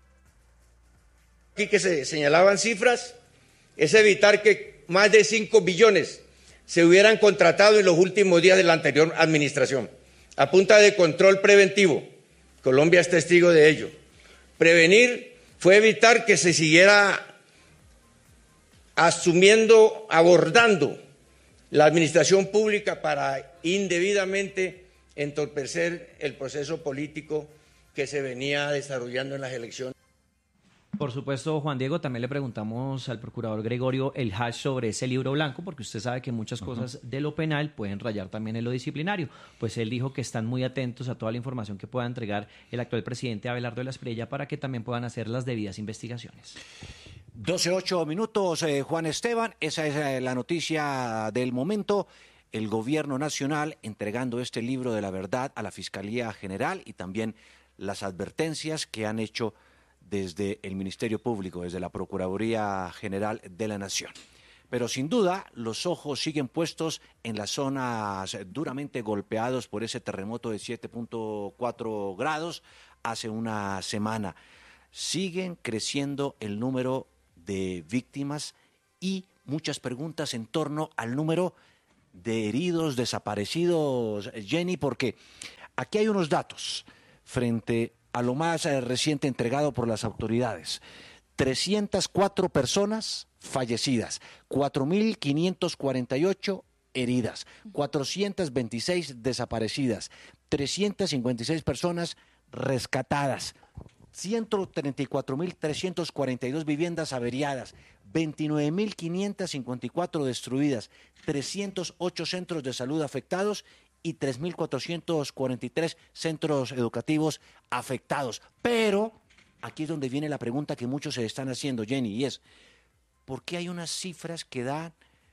Aquí que se señalaban cifras, es evitar que más de 5 billones se hubieran contratado en los últimos días de la anterior administración, a punta de control preventivo. Colombia es testigo de ello. Prevenir fue evitar que se siguiera abordando la administración pública para indebidamente entorpecer el proceso político que se venía desarrollando en las elecciones. Por supuesto, Juan Diego, también le preguntamos al procurador Gregorio el hash sobre ese libro blanco, porque usted sabe que muchas cosas de lo penal pueden rayar también en lo disciplinario. Pues él dijo que están muy atentos a toda la información que pueda entregar el actual presidente Abelardo de la Espriella para que también puedan hacer las debidas investigaciones. 12:08 minutos, Juan Esteban, esa es la noticia del momento. El Gobierno Nacional entregando este libro de la verdad a la Fiscalía General y también las advertencias que han hecho desde el Ministerio Público, desde la Procuraduría General de la Nación. Pero sin duda, los ojos siguen puestos en las zonas duramente golpeados por ese terremoto de 7.4 grados hace una semana. Siguen creciendo el número de víctimas y muchas preguntas en torno al número de heridos, desaparecidos, Jenny, porque aquí hay unos datos frente a lo más reciente entregado por las autoridades. 304 personas fallecidas, 4.548 heridas, 426 desaparecidas, 356 personas rescatadas, 134.342 viviendas averiadas, 29.554 destruidas, 308 centros de salud afectados y 3.443 centros educativos afectados. Pero aquí es donde viene la pregunta que muchos se están haciendo, Jenny, y es, ¿por qué hay unas cifras que da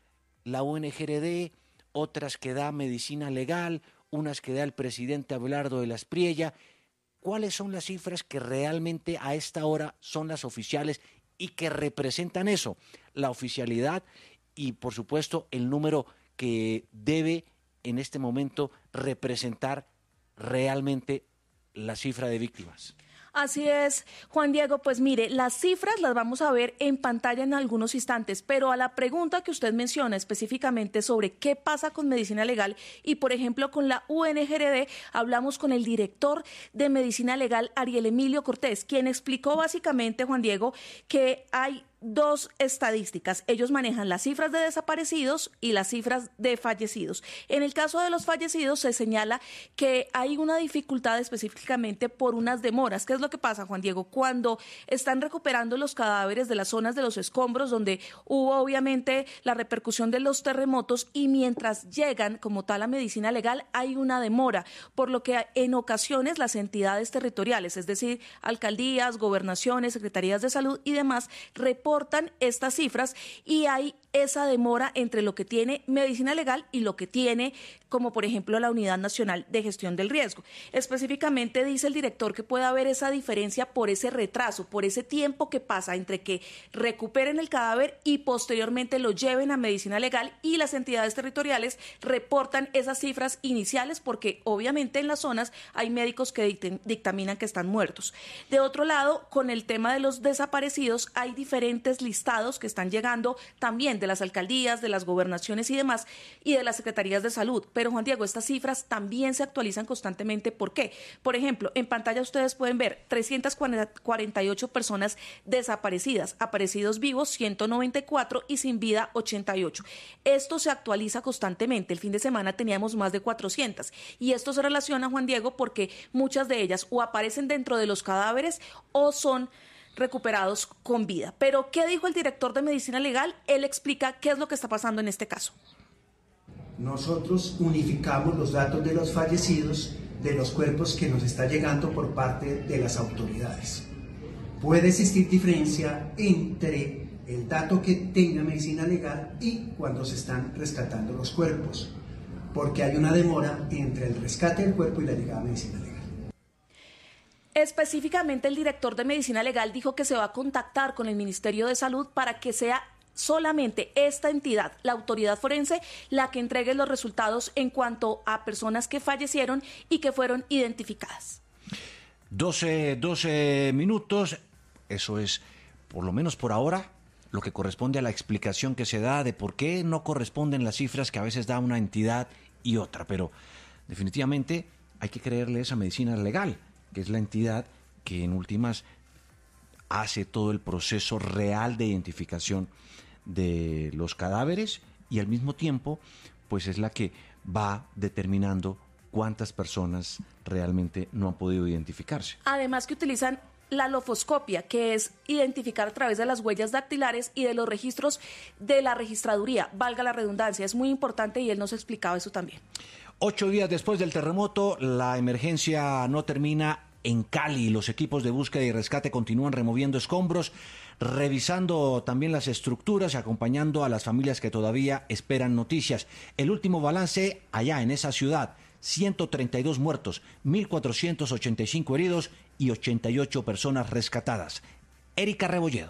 la UNGRD, otras que da Medicina Legal, unas que da el presidente Abelardo de la Espriella? ¿Cuáles son las cifras que realmente a esta hora son las oficiales y que representan eso? La oficialidad y, por supuesto, el número que debe en este momento representar realmente la cifra de víctimas. Así es, Juan Diego, pues mire, las cifras las vamos a ver en pantalla en algunos instantes, pero a la pregunta que usted menciona específicamente sobre qué pasa con Medicina Legal y, por ejemplo, con la UNGRD, hablamos con el director de Medicina Legal, Ariel Emilio Cortés, quien explicó básicamente, Juan Diego, que hay dos estadísticas. Ellos manejan las cifras de desaparecidos y las cifras de fallecidos. En el caso de los fallecidos se señala que hay una dificultad específicamente por unas demoras. ¿Qué es lo que pasa, Juan Diego? Cuando están recuperando los cadáveres de las zonas de los escombros, donde hubo obviamente la repercusión de los terremotos, y mientras llegan como tal a Medicina Legal hay una demora, por lo que en ocasiones las entidades territoriales, es decir, alcaldías, gobernaciones, secretarías de salud y demás, reportan estas cifras y hay esa demora entre lo que tiene Medicina Legal y lo que tiene, como por ejemplo, la Unidad Nacional de Gestión del Riesgo. Específicamente dice el director que puede haber esa diferencia por ese retraso, por ese tiempo que pasa entre que recuperen el cadáver y posteriormente lo lleven a Medicina Legal, y las entidades territoriales reportan esas cifras iniciales porque obviamente en las zonas hay médicos que dictaminan que están muertos. De otro lado, con el tema de los desaparecidos, hay diferentes listados que están llegando también de las alcaldías, de las gobernaciones y demás, y de las secretarías de salud. Pero, Juan Diego, estas cifras también se actualizan constantemente. ¿Por qué? Por ejemplo, en pantalla ustedes pueden ver 348 personas desaparecidas, aparecidos vivos 194 y sin vida 88. Esto se actualiza constantemente. El fin de semana teníamos más de 400 y esto se relaciona, Juan Diego, porque muchas de ellas o aparecen dentro de los cadáveres o son recuperados con vida. Pero, ¿qué dijo el director de Medicina Legal? Él explica qué es lo que está pasando en este caso. Nosotros unificamos los datos de los fallecidos de los cuerpos que nos está llegando por parte de las autoridades. Puede existir diferencia entre el dato que tenga Medicina Legal y cuando se están rescatando los cuerpos, porque hay una demora entre el rescate del cuerpo y la llegada a Medicina Legal. Específicamente, el director de Medicina Legal dijo que se va a contactar con el Ministerio de Salud para que sea solamente esta entidad, la autoridad forense, la que entregue los resultados en cuanto a personas que fallecieron y que fueron identificadas. 12 minutos, eso es, por lo menos por ahora, lo que corresponde a la explicación que se da de por qué no corresponden las cifras que a veces da una entidad y otra, pero definitivamente hay que creerle esa Medicina Legal, que es la entidad que en últimas hace todo el proceso real de identificación de los cadáveres y al mismo tiempo pues es la que va determinando cuántas personas realmente no han podido identificarse. Además que utilizan la lofoscopia, que es identificar a través de las huellas dactilares y de los registros de la registraduría, valga la redundancia, es muy importante y él nos explicaba eso también. 8 días después del terremoto, la emergencia no termina en Cali. Los equipos de búsqueda y rescate continúan removiendo escombros, revisando también las estructuras y acompañando a las familias que todavía esperan noticias. El último balance allá en esa ciudad: 132 muertos, 1.485 heridos y 88 personas rescatadas. Erika Rebolledo.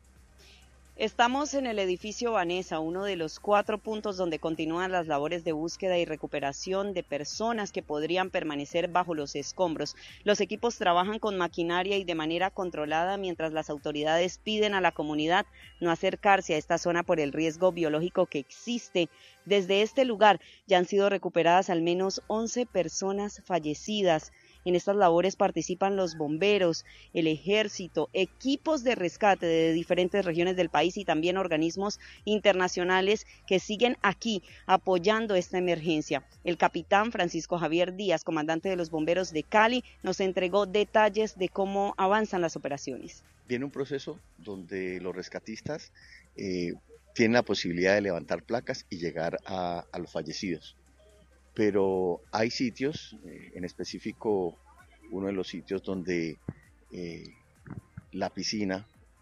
Estamos en el edificio Vanessa, uno de los 4 puntos donde continúan las labores de búsqueda y recuperación de personas que podrían permanecer bajo los escombros. Los equipos trabajan con maquinaria y de manera controlada, mientras las autoridades piden a la comunidad no acercarse a esta zona por el riesgo biológico que existe. Desde este lugar ya han sido recuperadas al menos 11 personas fallecidas. En estas labores participan los bomberos, el ejército, equipos de rescate de diferentes regiones del país y también organismos internacionales que siguen aquí apoyando esta emergencia. El capitán Francisco Javier Díaz, comandante de los bomberos de Cali, nos entregó detalles de cómo avanzan las operaciones. Viene un proceso donde los rescatistas tienen la posibilidad de levantar placas y llegar a los fallecidos. Pero hay sitios, en específico uno de los sitios donde la piscina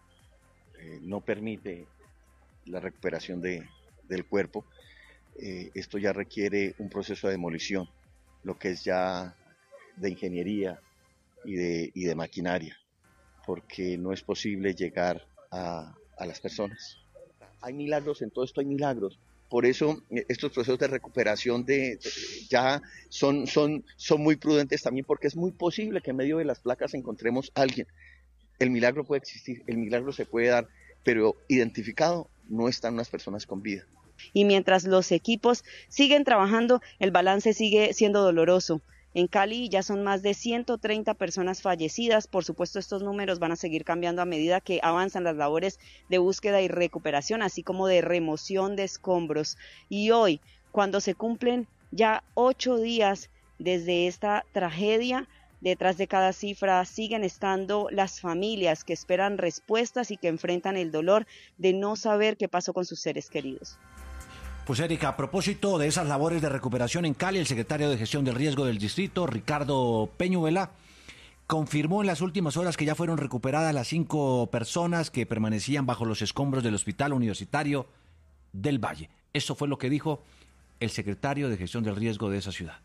no permite la recuperación del cuerpo. Esto ya requiere un proceso de demolición, lo que es ya de ingeniería y de maquinaria, porque no es posible llegar a las personas. Hay milagros, en todo esto hay milagros. Por eso estos procesos de recuperación ya son muy prudentes también, porque es muy posible que en medio de las placas encontremos a alguien. El milagro puede existir, el milagro se puede dar, pero identificado no están unas personas con vida. Y mientras los equipos siguen trabajando, el balance sigue siendo doloroso. En Cali ya son más de 130 personas fallecidas. Por supuesto, estos números van a seguir cambiando a medida que avanzan las labores de búsqueda y recuperación, así como de remoción de escombros. Y hoy, cuando se cumplen ya 8 días desde esta tragedia, detrás de cada cifra siguen estando las familias que esperan respuestas y que enfrentan el dolor de no saber qué pasó con sus seres queridos. Pues Erika, a propósito de esas labores de recuperación en Cali, el secretario de Gestión del Riesgo del Distrito, Ricardo Peñuela, confirmó en las últimas horas que ya fueron recuperadas las 5 personas que permanecían bajo los escombros del Hospital Universitario del Valle. Eso fue lo que dijo el secretario de Gestión del Riesgo de esa ciudad.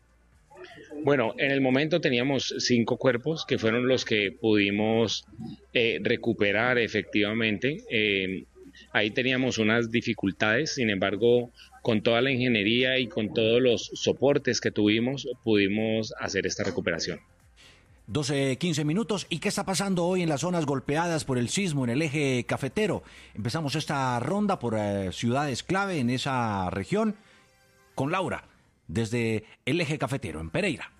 Bueno, en el momento teníamos 5 cuerpos que fueron los que pudimos recuperar efectivamente. Ahí teníamos unas dificultades, sin embargo, con toda la ingeniería y con todos los soportes que tuvimos, pudimos hacer esta recuperación. 12:15 minutos. ¿Y qué está pasando hoy en las zonas golpeadas por el sismo en el eje cafetero? Empezamos esta ronda por ciudades clave en esa región con Laura, desde el eje cafetero en Pereira.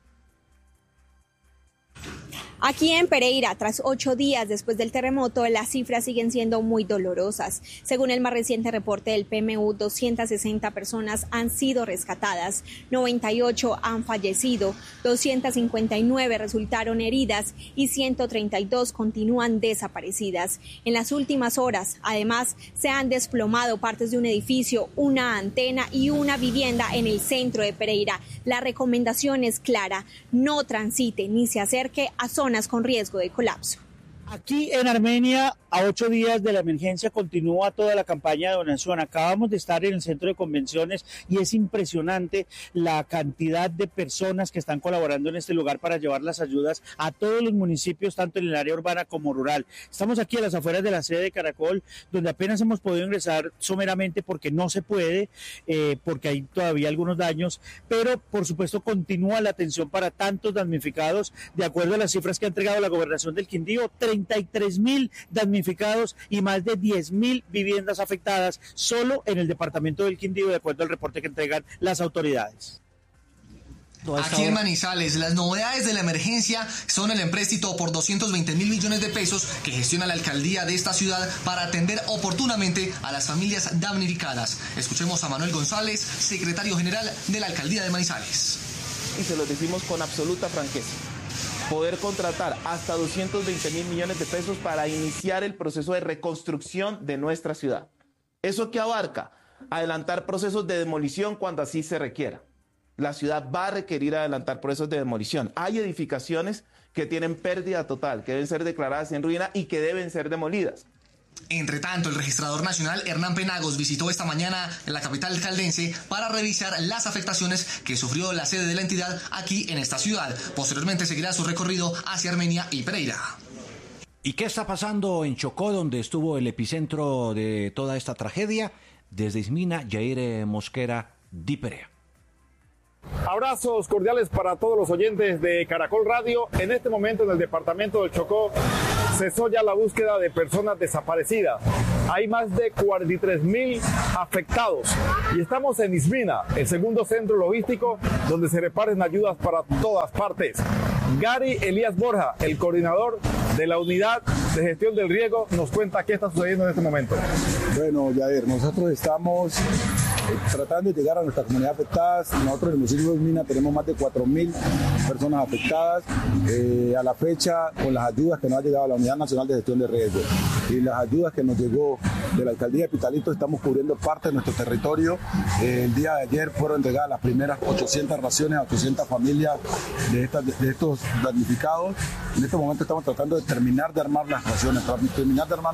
Aquí en Pereira, tras 8 días después del terremoto, las cifras siguen siendo muy dolorosas. Según el más reciente reporte del PMU, 260 personas han sido rescatadas, 98 han fallecido, 259 resultaron heridas y 132 continúan desaparecidas. En las últimas horas, además, se han desplomado partes de un edificio, una antena y una vivienda en el centro de Pereira. La recomendación es clara: no transite ni se acerque a zonas con riesgo de colapso. Aquí en Armenia, a 8 días de la emergencia, continúa toda la campaña de donación. Acabamos de estar en el centro de convenciones y es impresionante la cantidad de personas que están colaborando en este lugar para llevar las ayudas a todos los municipios, tanto en el área urbana como rural. Estamos aquí a las afueras de la sede de Caracol, donde apenas hemos podido ingresar someramente porque no se puede, porque hay todavía algunos daños, pero por supuesto continúa la atención para tantos damnificados. De acuerdo a las cifras que ha entregado la Gobernación del Quindío, 33.000 damnificados y más de 10.000 viviendas afectadas solo en el departamento del Quindío, de acuerdo al reporte que entregan las autoridades. Aquí en Manizales, las novedades de la emergencia son el empréstito por 220.000 millones de pesos que gestiona la alcaldía de esta ciudad para atender oportunamente a las familias damnificadas. Escuchemos a Manuel González, secretario general de la alcaldía de Manizales. Y se lo decimos con absoluta franqueza. poder contratar hasta 220.000 millones de pesos para iniciar el proceso de reconstrucción de nuestra ciudad. ¿Eso qué abarca? Adelantar procesos de demolición cuando así se requiera. La ciudad va a requerir adelantar procesos de demolición. Hay edificaciones que tienen pérdida total, que deben ser declaradas en ruina y que deben ser demolidas. Entre tanto, el registrador nacional Hernán Penagos visitó esta mañana la capital caldense para revisar las afectaciones que sufrió la sede de la entidad aquí en esta ciudad. Posteriormente seguirá su recorrido hacia Armenia y Pereira. ¿Y qué está pasando en Chocó, donde estuvo el epicentro de toda esta tragedia? Desde Ismina, Yair Mosquera, Diperea. Abrazos cordiales para todos los oyentes de Caracol Radio. En este momento en el departamento del Chocó cesó ya la búsqueda de personas desaparecidas. Hay más de 43.000 afectados y estamos en Ismina, el segundo centro logístico donde se reparten ayudas para todas partes. Gary Elías Borja, el coordinador de la unidad de gestión del riego, nos cuenta qué está sucediendo en este momento. Bueno, Yair, nosotros estamos tratando de llegar a nuestra comunidad afectada. Nosotros en el municipio de Ismina tenemos más de 4.000 personas afectadas. A la fecha, con las ayudas que nos ha llegado a la Unidad Nacional de Gestión de Riesgo y las ayudas que nos llegó de la Alcaldía de Pitalito, estamos cubriendo parte de nuestro territorio. El día de ayer fueron entregadas las primeras 800 raciones a 800 familias de estos damnificados. En este momento estamos tratando de terminar de armar las raciones,